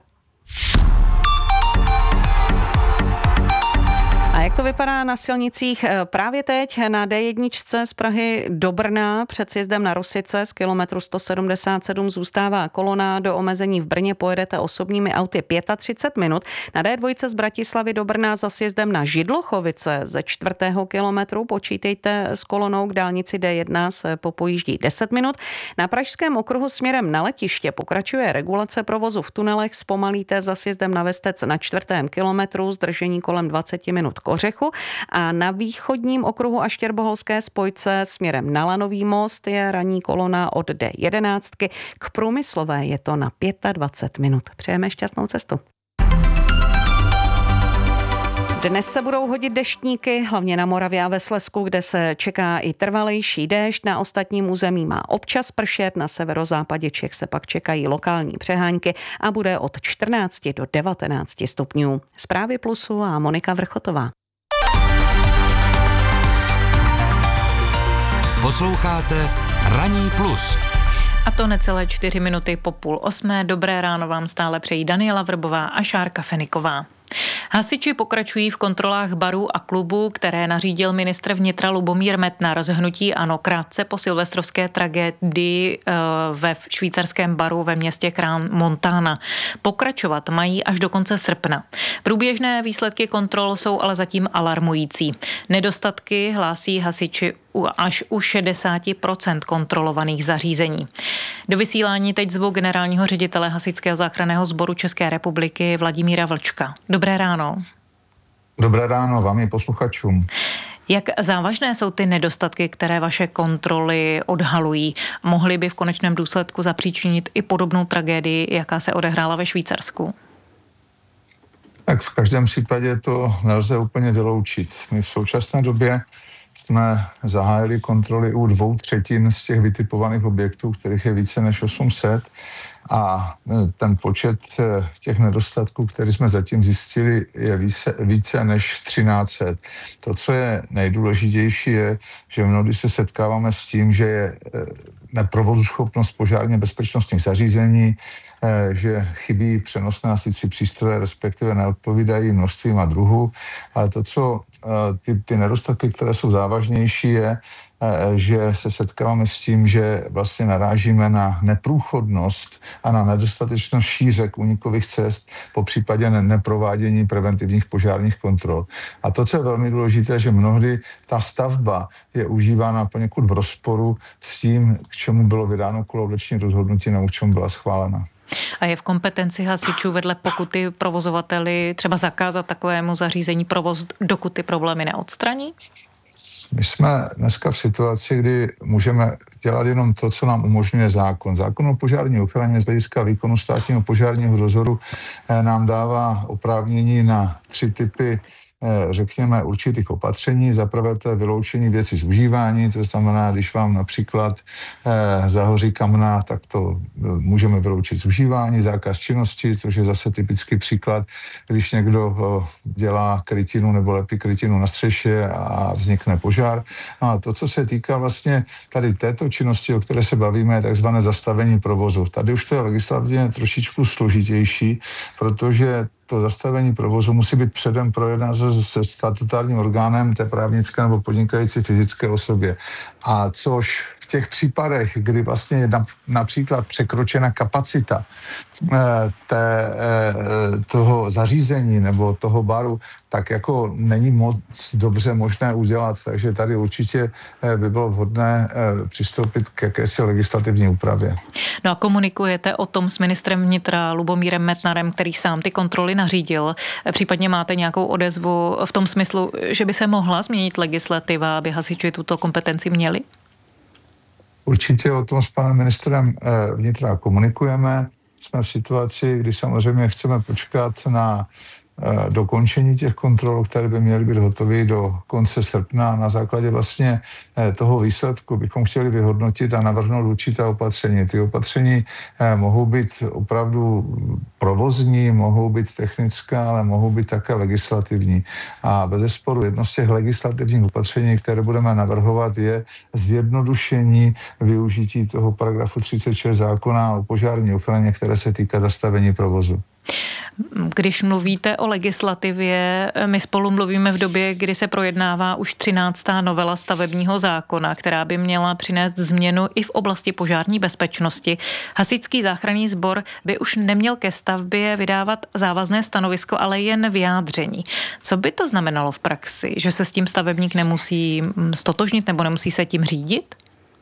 A jak to vypadá na silnicích právě teď na D1 z Prahy do Brna před sjezdem na Rosice z kilometru 177 zůstává kolona, do omezení v Brně pojedete osobními auty 35 minut. Na D2 z Bratislavy do Brna za sjezdem na Židlochovice ze 4. kilometru počítejte s kolonou, k dálnici D1 se popojíždí 10 minut. Na Pražském okruhu směrem na letiště pokračuje regulace provozu v tunelech, zpomalíte za sjezdem na Vestec na 4. kilometru, zdržení kolem 20 minut k Ořechu, a na východním okruhu a Štěrboholské spojce směrem na Lanový most je ranní kolona od D11. K Průmyslové je to na 25 minut. Přejeme šťastnou cestu. Dnes se budou hodit deštníky, hlavně na Moravě a ve Slezsku, kde se čeká i trvalejší déšť. Na ostatním území má občas pršet, na severozápadě Čech se pak čekají lokální přehánky a bude od 14 do 19 stupňů. Zprávy Plusu a Monika Vrchotová. Posloucháte Ranní plus. A to necelé 4 minuty po 7:30. Dobré ráno vám stále přejí Daniela Vrbová a Šárka Feniková. Hasiči pokračují v kontrolách barů a klubů, které nařídil ministr vnitra Lubomír Metnar z hnutí ANO krátce po silvestrovské tragédii ve švýcarském baru ve městě Crans-Montana. Pokračovat mají až do konce srpna. Průběžné výsledky kontrol jsou ale zatím alarmující. Nedostatky hlásí hasiči až u 60% kontrolovaných zařízení. Do vysílání teď zvu generálního ředitele Hasičského záchranného sboru České republiky Vladimíra Vlčka. Dobré ráno. Dobré ráno vám i posluchačům. Jak závažné jsou ty nedostatky, které vaše kontroly odhalují? Mohly by v konečném důsledku zapříčinit i podobnou tragédii, jaká se odehrála ve Švýcarsku? Tak v každém případě to nelze úplně vyloučit. My v současné době jsme zahájili kontroly u 2/3 z těch vytipovaných objektů, kterých je více než 800, a ten počet těch nedostatků, který jsme zatím zjistili, je více než 1300. To, co je nejdůležitější, je, že mnohdy se setkáváme s tím, že je neprovozuschopnost požárně bezpečnostních zařízení, že chybí přenosné hasicí přístroje, respektive neodpovídají množstvím a druhu. Ale to, co ty nedostatky, které jsou závažnější, je, že se setkáváme s tím, že vlastně narážíme na neprůchodnost a na nedostatečnost šířek únikových cest, po případě neprovádění preventivních požárních kontrol. A to, co je velmi důležité, že mnohdy ta stavba je užívána poněkud v rozporu s tím, k čemu bylo vydáno kolaudační rozhodnutí nebo k čemu byla schválena. A je v kompetenci hasičů vedle pokuty provozovateli třeba zakázat takovému zařízení provoz, dokud ty problémy neodstraní? My jsme dneska v situaci, kdy můžeme dělat jenom to, co nám umožňuje zákon. Zákon o požární ochraně z hlediska výkonu státního požárního dozoru nám dává oprávnění na 3 typy, řekněme, určitých opatření. Za prvé to je vyloučení věcí z užívání, to znamená, když vám například zahoří kamna, tak to můžeme vyloučit z užívání, zákaz činnosti, což je zase typický příklad, když někdo dělá krytinu nebo lepí krytinu na střeše a vznikne požár. No a to, co se týká vlastně tady této činnosti, o které se bavíme, je takzvané zastavení provozu. Tady už to je legislativně trošičku složitější, protože to zastavení provozu musí být předem projednáno se statutárním orgánem té právnické nebo podnikající fyzické osobě. A což v těch případech, kdy vlastně je například překročena kapacita toho zařízení nebo toho baru, tak jako není moc dobře možné udělat. Takže tady určitě by bylo vhodné přistoupit k jakési legislativní úpravě. No a komunikujete o tom s ministrem vnitra Lubomírem Metnarem, který sám ty kontroly nařídil. Případně máte nějakou odezvu v tom smyslu, že by se mohla změnit legislativa, aby hasiči tuto kompetenci měli? Určitě o tom s panem ministrem vnitra komunikujeme. Jsme v situaci, kdy samozřejmě chceme počkat na dokončení těch kontrol, které by měly být hotové do konce srpna. Na základě vlastně toho výsledku bychom chtěli vyhodnotit a navrhnout určitá opatření. Ty opatření mohou být opravdu provozní, mohou být technická, ale mohou být také legislativní. A bezesporu jedno z těch legislativních opatření, které budeme navrhovat, je zjednodušení využití toho paragrafu 36 zákona o požární ochraně, které se týká zastavení provozu. Když mluvíte o legislativě, my spolu mluvíme v době, kdy se projednává už 13. novela stavebního zákona, která by měla přinést změnu i v oblasti požární bezpečnosti. Hasičský záchranný sbor by už neměl ke stavbě vydávat závazné stanovisko, ale jen vyjádření. Co by to znamenalo v praxi? Že se s tím stavebník nemusí stotožnit nebo nemusí se tím řídit?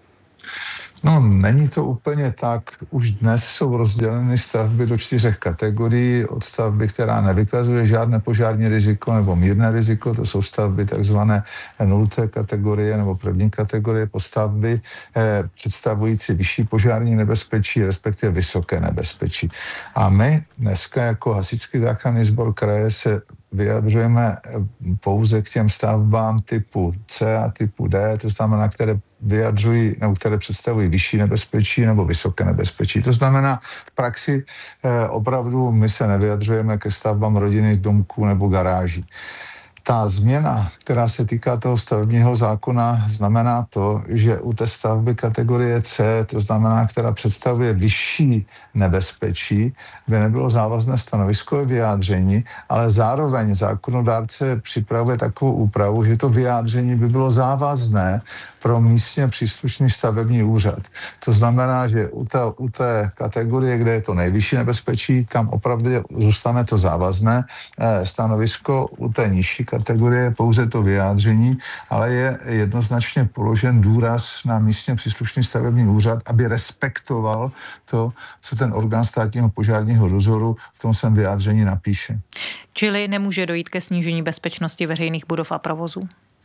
No, není to úplně tak. Už dnes jsou rozděleny stavby do 4 kategorií. Od stavby, která nevykazuje žádné požární riziko nebo mírné riziko, to jsou stavby takzvané 0. kategorie nebo 1. kategorie, po stavby představující vyšší požární nebezpečí, respektive vysoké nebezpečí. A my dneska jako Hasičský záchranný sbor kraje se vyjadřujeme pouze k těm stavbám typu C a typu D, to znamená, které vyjadřují nebo které představují vyšší nebezpečí nebo vysoké nebezpečí. To znamená, v praxi opravdu my se nevyjadřujeme ke stavbám rodinných domků nebo garáží. Ta změna, která se týká toho stavebního zákona, znamená to, že u té stavby kategorie C, to znamená, která představuje vyšší nebezpečí, by nebylo závazné stanoviskové vyjádření, ale zároveň zákonodárce připravuje takovou úpravu, že to vyjádření by bylo závazné pro místně příslušný stavební úřad. To znamená, že u té kategorie, kde je to nejvyšší nebezpečí, tam opravdu zůstane to závazné stanovisko, u té nižší kategorie pouze to vyjádření, ale je jednoznačně položen důraz na místně příslušný stavební úřad, aby respektoval to, co ten orgán státního požárního dozoru v tom svém vyjádření napíše. Čili nemůže dojít ke snížení bezpečnosti veřejných budov a provozů?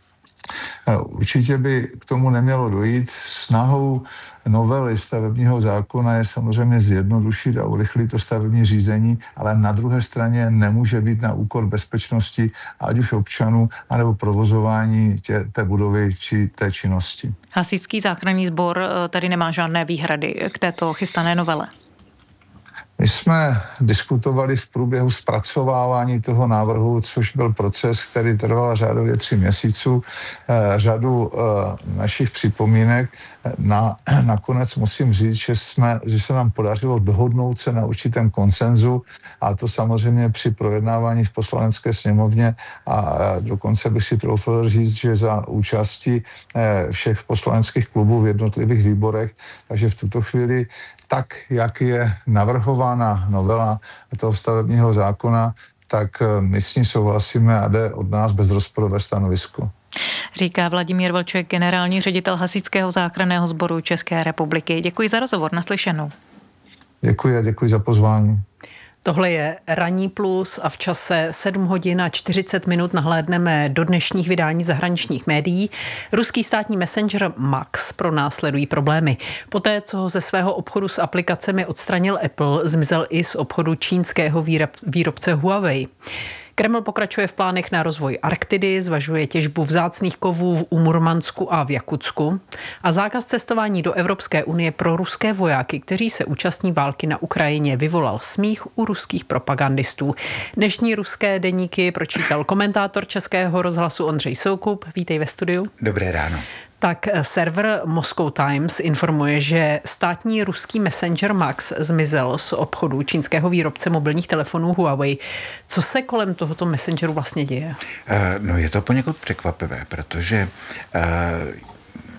Určitě by k tomu nemělo dojít. Snahou novely stavebního zákona je samozřejmě zjednodušit a urychlit to stavební řízení, ale na druhé straně nemůže být na úkor bezpečnosti ať už občanů, anebo provozování té budovy či té činnosti. Hasičský záchranný sbor tady nemá žádné výhrady k této chystané novele. My jsme diskutovali v průběhu zpracovávání toho návrhu, což byl proces, který trval řádově 3 měsíců, řadu našich připomínek. Nakonec musím říct, že se nám podařilo dohodnout se na určitém konsenzu, a to samozřejmě při projednávání v Poslanecké sněmovně, a dokonce bych si troufl říct, že za účasti všech poslaneckých klubů v jednotlivých výborech, takže v tuto chvíli tak, jak je navrhována novela toho stavebního zákona, tak my s ní souhlasíme a jde od nás bezrozporové stanovisko. Říká Vladimír Vlček, generální ředitel Hasičského záchranného sboru České republiky. Děkuji za rozhovor, naslyšenou. Děkuji a děkuji za pozvání. Tohle je Ranní plus a v čase 7 hodin a 40 minut nahlédneme do dnešních vydání zahraničních médií. Ruský státní messenger Max pronásledují problémy. Poté, co ho ze svého obchodu s aplikacemi odstranil Apple, zmizel i z obchodu čínského výrobce Huawei. Kreml pokračuje v plánech na rozvoj Arktidy, zvažuje těžbu vzácných kovů u Murmansku a v Jakutsku a zákaz cestování do Evropské unie pro ruské vojáky, kteří se účastní války na Ukrajině, vyvolal smích u ruských propagandistů. Dnešní ruské deníky pročítal komentátor Českého rozhlasu Ondřej Soukup. Vítej ve studiu. Dobré ráno. Tak server Moscow Times informuje, že státní ruský messenger Max zmizel z obchodu čínského výrobce mobilních telefonů Huawei. Co se kolem tohoto messengeru vlastně děje? No je to poněkud překvapivé, protože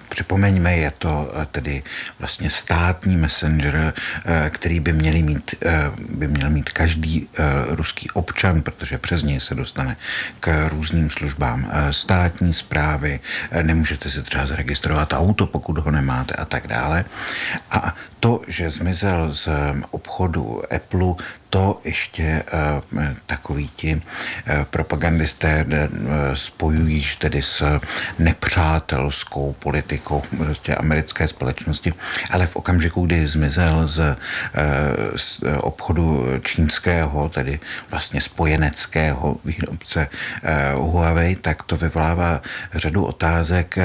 Připomeňme, je to tedy vlastně státní messenger, který by měl mít každý ruský občan, protože přes něj se dostane k různým službám státní správy, nemůžete si třeba zaregistrovat auto, pokud ho nemáte a tak dále. A to, že zmizel z obchodu Apple, to ještě takoví ti propagandisté spojují tedy s nepřátelskou politikou prostě americké společnosti, ale v okamžiku, kdy zmizel z obchodu čínského, tedy vlastně spojeneckého výrobce Huawei, tak to vyvolává řadu otázek.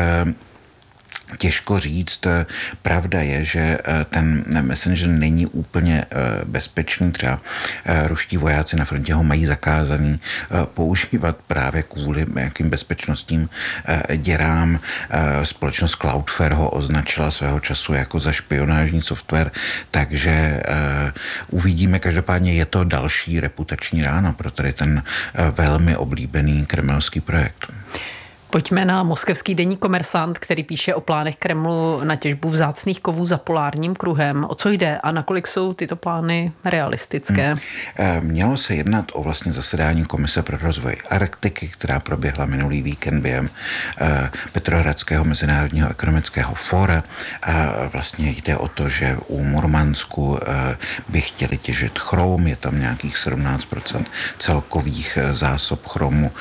Těžko říct. Pravda je, že ten messenger není úplně bezpečný. Třeba ruští vojáci na frontě ho mají zakázaný používat právě kvůli nějakým bezpečnostním děrám. Společnost Cloudflare ho označila svého času jako za špionážní software, takže uvidíme. Každopádně je to další reputační rána pro tady ten velmi oblíbený kremelský projekt. Pojďme na moskevský deník Komersant, který píše o plánech Kremlu na těžbu vzácných kovů za polárním kruhem. O co jde a nakolik jsou tyto plány realistické? Mělo se jednat o vlastně zasedání Komise pro rozvoj Arktiky, která proběhla minulý víkend během Petrohradského mezinárodního ekonomického fóra. Vlastně jde o to, že u Murmansku by chtěli těžit chrom, je tam nějakých 17% celkových zásob chromu.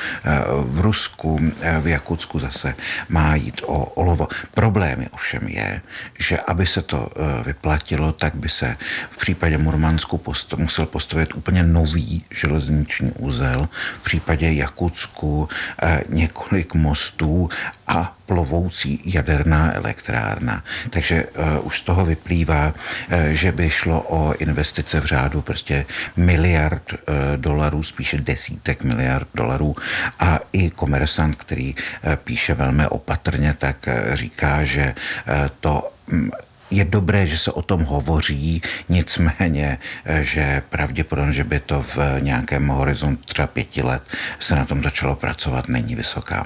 V Rusku, v Jakutsku zase má jít o olovo. Problém ovšem je, že aby se to vyplatilo, tak by se v případě Murmansku musel postavit úplně nový železniční uzel, v případě Jakutsku několik mostů a plovoucí jaderná elektrárna. Takže už z toho vyplývá, že by šlo o investice v řádu prostě miliard dolarů, spíše desítek miliard dolarů. A i Komersant, který píše velmi opatrně, tak říká, že to je dobré, že se o tom hovoří, nicméně, že pravděpodobně, že by to v nějakém horizontu třeba 5 let se na tom začalo pracovat, není vysoká.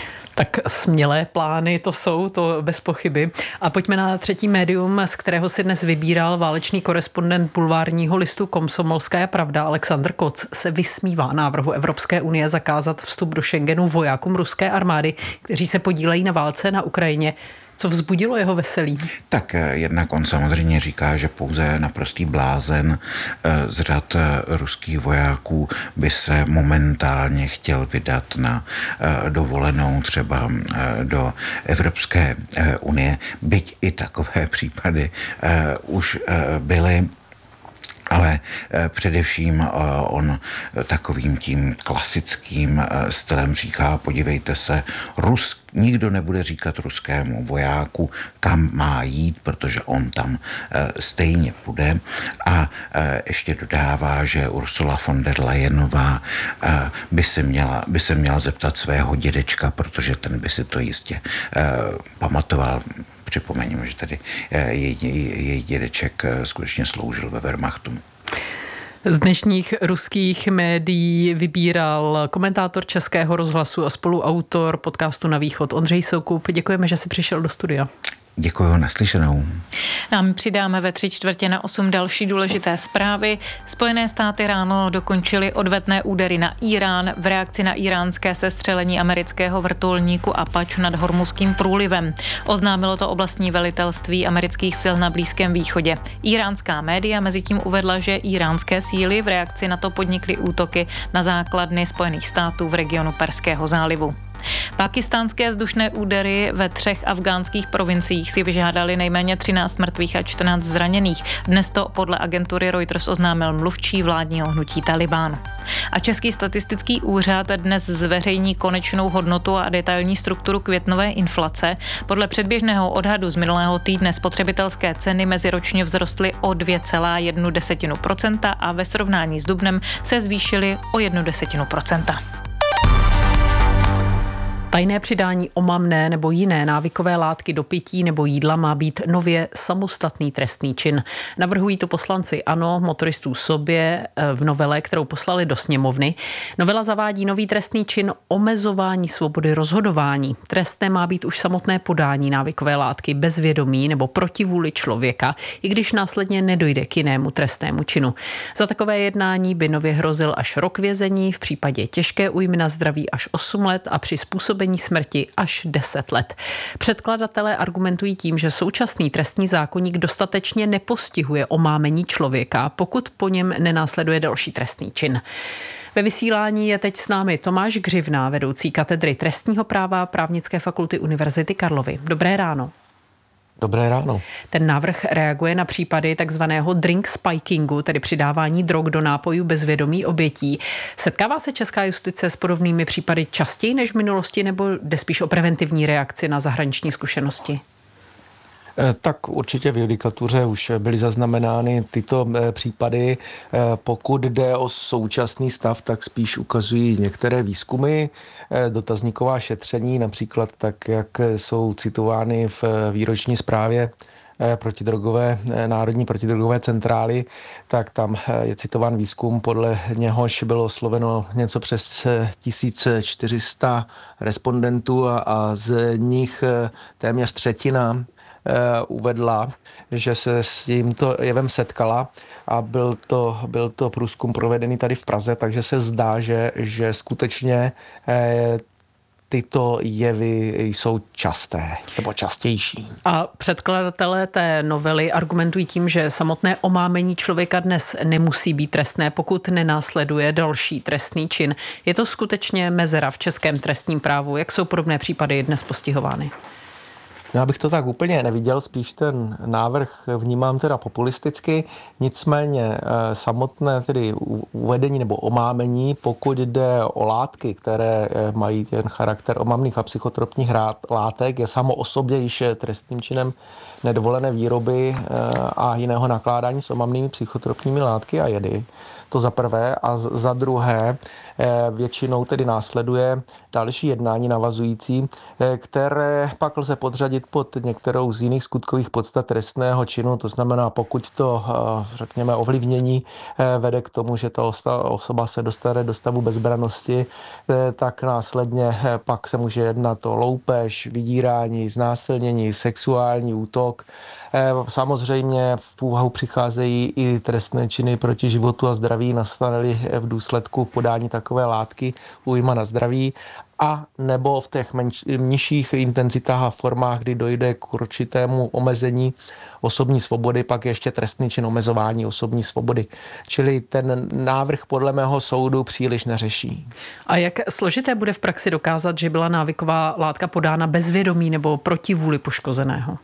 Tak smělé plány to jsou, to bez pochyby. A pojďme na třetí médium, z kterého si dnes vybíral válečný korespondent bulvárního listu Komsomolská pravda Alexandr Koc se vysmívá návrhu Evropské unie zakázat vstup do Schengenu vojákům ruské armády, kteří se podílejí na válce na Ukrajině. Co vzbudilo jeho veselí? Tak jednak on samozřejmě říká, že pouze naprostý blázen z řad ruských vojáků by se momentálně chtěl vydat na dovolenou třeba do Evropské unie. Byť i takové případy už byly. Ale především on takovým tím klasickým stylem říká, podívejte se, nikdo nebude říkat ruskému vojáku, kam má jít, protože on tam stejně půjde. A ještě dodává, že Ursula von der Leyenová by se měla zeptat svého dědečka, protože ten by si to jistě pamatoval. Připomeňme, že tady její dědeček skutečně sloužil ve Wehrmachtu. Z dnešních ruských médií vybíral komentátor Českého rozhlasu a spoluautor podcastu Na východ Ondřej Soukup. Děkujeme, že jsi přišel do studia. Děkuji, naslyšenou. Nám přidáme ve 7:45 další důležité zprávy. Spojené státy ráno dokončily odvetné údery na Irán v reakci na iránské sestřelení amerického vrtulníku Apache nad Hormuzským průlivem. Oznámilo to oblastní velitelství amerických sil na Blízkém východě. Iránská média mezitím uvedla, že iránské síly v reakci na to podnikly útoky na základny Spojených států v regionu Perského zálivu. Pákistánské vzdušné údery ve 3 afgánských provinciích si vyžádali nejméně 13 mrtvých a 14 zraněných. Dnes to podle agentury Reuters oznámil mluvčí vládního hnutí Talibán. A Český statistický úřad dnes zveřejní konečnou hodnotu a detailní strukturu květnové inflace. Podle předběžného odhadu z minulého týdne spotřebitelské ceny meziročně vzrostly o 2,1% a ve srovnání s dubnem se zvýšily o 0,1%. Tajné přidání omamné nebo jiné návykové látky do pití nebo jídla má být nově samostatný trestný čin. Navrhují to poslanci ANO, motoristů sobě v novele, kterou poslali do sněmovny. Novela zavádí nový trestný čin omezování svobody rozhodování. Trestné má být už samotné podání návykové látky bez vědomí nebo proti vůli člověka, i když následně nedojde k jinému trestnému činu. Za takové jednání by nově hrozil až rok vězení, v případě těžké újmy na zdraví až 8 let a při způsobení smrti až 10 let. Předkladatelé argumentují tím, že současný trestní zákoník dostatečně nepostihuje omámení člověka, pokud po něm nenásleduje další trestný čin. Ve vysílání je teď s námi Tomáš Gřivna, vedoucí katedry trestního práva Právnické fakulty Univerzity Karlovy. Dobré ráno. Dobré ráno. Ten návrh reaguje na případy takzvaného drink spikingu, tedy přidávání drog do nápojů bez vědomí obětí. Setkává se česká justice s podobnými případy častěji než v minulosti, nebo jde spíš o preventivní reakci na zahraniční zkušenosti? Tak určitě v judikatuře už byly zaznamenány tyto případy. Pokud jde o současný stav, tak spíš ukazují některé výzkumy, dotazníková šetření, například tak, jak jsou citovány v výroční zprávě Národní protidrogové centrály, tak tam je citován výzkum, podle něhož bylo osloveno něco přes 1400 respondentů a z nich téměř třetina uvedla, že se s tímto jevem setkala a byl to průzkum provedený tady v Praze, takže se zdá, že skutečně tyto jevy jsou časté nebo častější. A předkladatelé té novely argumentují tím, že samotné omámení člověka dnes nemusí být trestné, pokud nenásleduje další trestný čin. Je to skutečně mezera v českém trestním právu? Jak jsou podobné případy dnes postihovány? Já bych to tak úplně neviděl, spíš ten návrh vnímám teda populisticky, nicméně samotné tedy uvedení nebo omámení, pokud jde o látky, které mají ten charakter omamných a psychotropních látek, je samo o sobě již trestným činem nedovolené výroby a jiného nakládání s omamnými psychotropními látky a jedy. To za prvé. A za druhé většinou tedy následuje další jednání navazující, které pak lze podřadit pod některou z jiných skutkových podstat trestného činu. To znamená, pokud to, řekněme, ovlivnění vede k tomu, že ta osoba se dostane do stavu bezbrannosti, tak následně pak se může jednat o loupež, vydírání, znásilnění, sexuální útok. Samozřejmě v úvahu přicházejí i trestné činy proti životu a zdraví, nastane-li v důsledku podání takové látky újma na zdraví, a nebo v těch nižších intenzitách a formách, kdy dojde k určitému omezení osobní svobody, pak ještě trestný čin omezování osobní svobody. Čili ten návrh podle mého soudu příliš neřeší. A jak složité bude v praxi dokázat, že byla návyková látka podána bez vědomí nebo proti vůli poškozeného?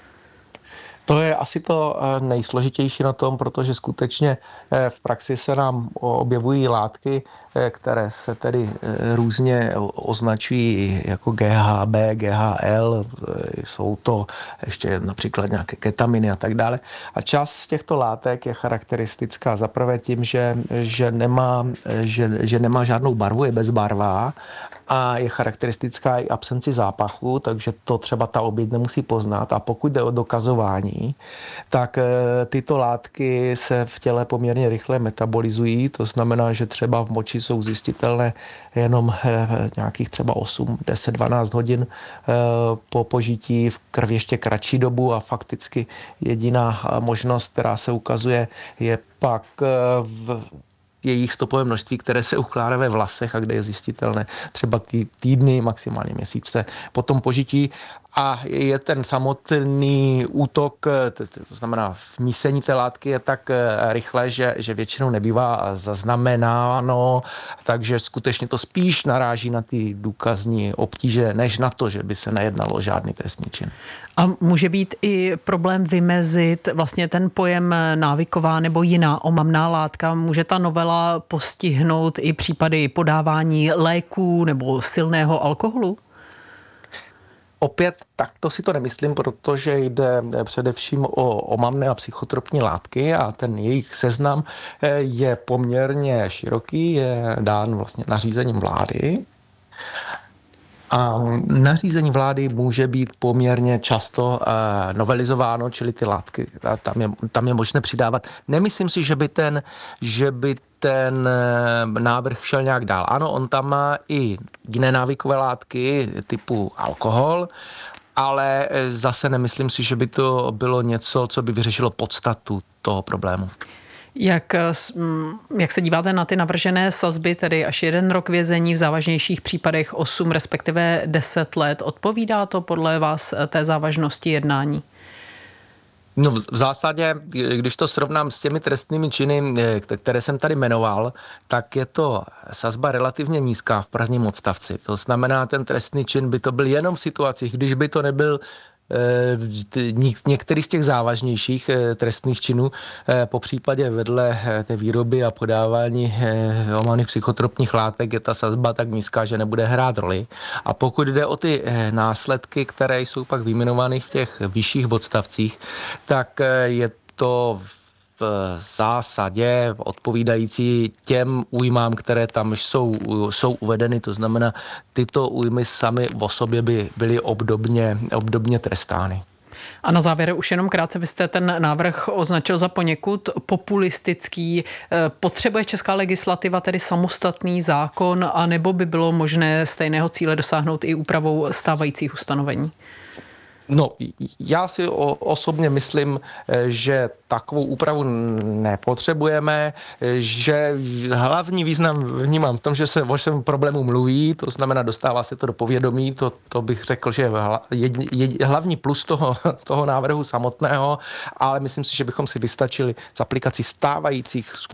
To je asi to nejsložitější na tom, protože skutečně v praxi se nám objevují látky, které se tedy různě označují jako GHB, GHL, jsou to ještě například nějaké ketaminy a tak dále. A část z těchto látek je charakteristická zaprvé tím, že nemá žádnou barvu, je bezbarvá a je charakteristická i absenci zápachu, takže to třeba ta oběť nemusí poznat. A pokud jde o dokazování, tak tyto látky se v těle poměrně rychle metabolizují, to znamená, že třeba v moči jsou zjistitelné jenom nějakých třeba 8, 10, 12 hodin po požití, v krvi ještě kratší dobu a fakticky jediná možnost, která se ukazuje, je pak v jejich stopové množství, které se ukládá ve vlasech a kde je zjistitelné třeba týdny, maximálně měsíce po tom požití. A je ten samotný útok, to znamená vmísení té látky je tak rychle, že většinou nebývá zaznamenáno, takže skutečně to spíš naráží na ty důkazní obtíže, než na to, že by se nejednalo o žádný trestný čin. A může být i problém vymezit vlastně ten pojem návyková nebo jiná omamná látka? Může ta novela postihnout i případy podávání léků nebo silného alkoholu? Opět takto si to nemyslím, protože jde především o omamné a psychotropní látky a ten jejich seznam je poměrně široký, je dán vlastně nařízením vlády. A nařízení vlády může být poměrně často novelizováno, čili ty látky tam je možné přidávat. Nemyslím si, že by ten návrh šel nějak dál. Ano, on tam má i jiné návykové látky typu alkohol, ale zase nemyslím si, že by to bylo něco, co by vyřešilo podstatu toho problému. Jak se díváte na ty navržené sazby, tedy až 1 rok vězení, v závažnějších případech 8, respektive 10 let? Odpovídá to podle vás té závažnosti jednání? No v zásadě, když to srovnám s těmi trestnými činy, které jsem tady jmenoval, tak je to sazba relativně nízká v prvním odstavci. To znamená, ten trestný čin by to byl jenom v situacích, když by to nebyl některý z těch závažnějších trestných činů, po případě vedle té výroby a podávání omamných psychotropních látek je ta sazba tak nízká, že nebude hrát roli. A pokud jde o ty následky, které jsou pak vyjmenovány v těch vyšších odstavcích, tak je to v zásadě odpovídající těm újmám, které tam jsou uvedeny. To znamená, tyto újmy samy o sobě by byly obdobně trestány. A na závěr už jenom krátce, vy jste ten návrh označil za poněkud populistický. Potřebuje česká legislativa tedy samostatný zákon, anebo by bylo možné stejného cíle dosáhnout i úpravou stávajících ustanovení? No, já si osobně myslím, že takovou úpravu nepotřebujeme, že hlavní význam vnímám v tom, že se o všem problému mluví, to znamená, dostává se to do povědomí, to bych řekl, že je hlavní plus toho návrhu samotného, ale myslím si, že bychom si vystačili s aplikací stávajících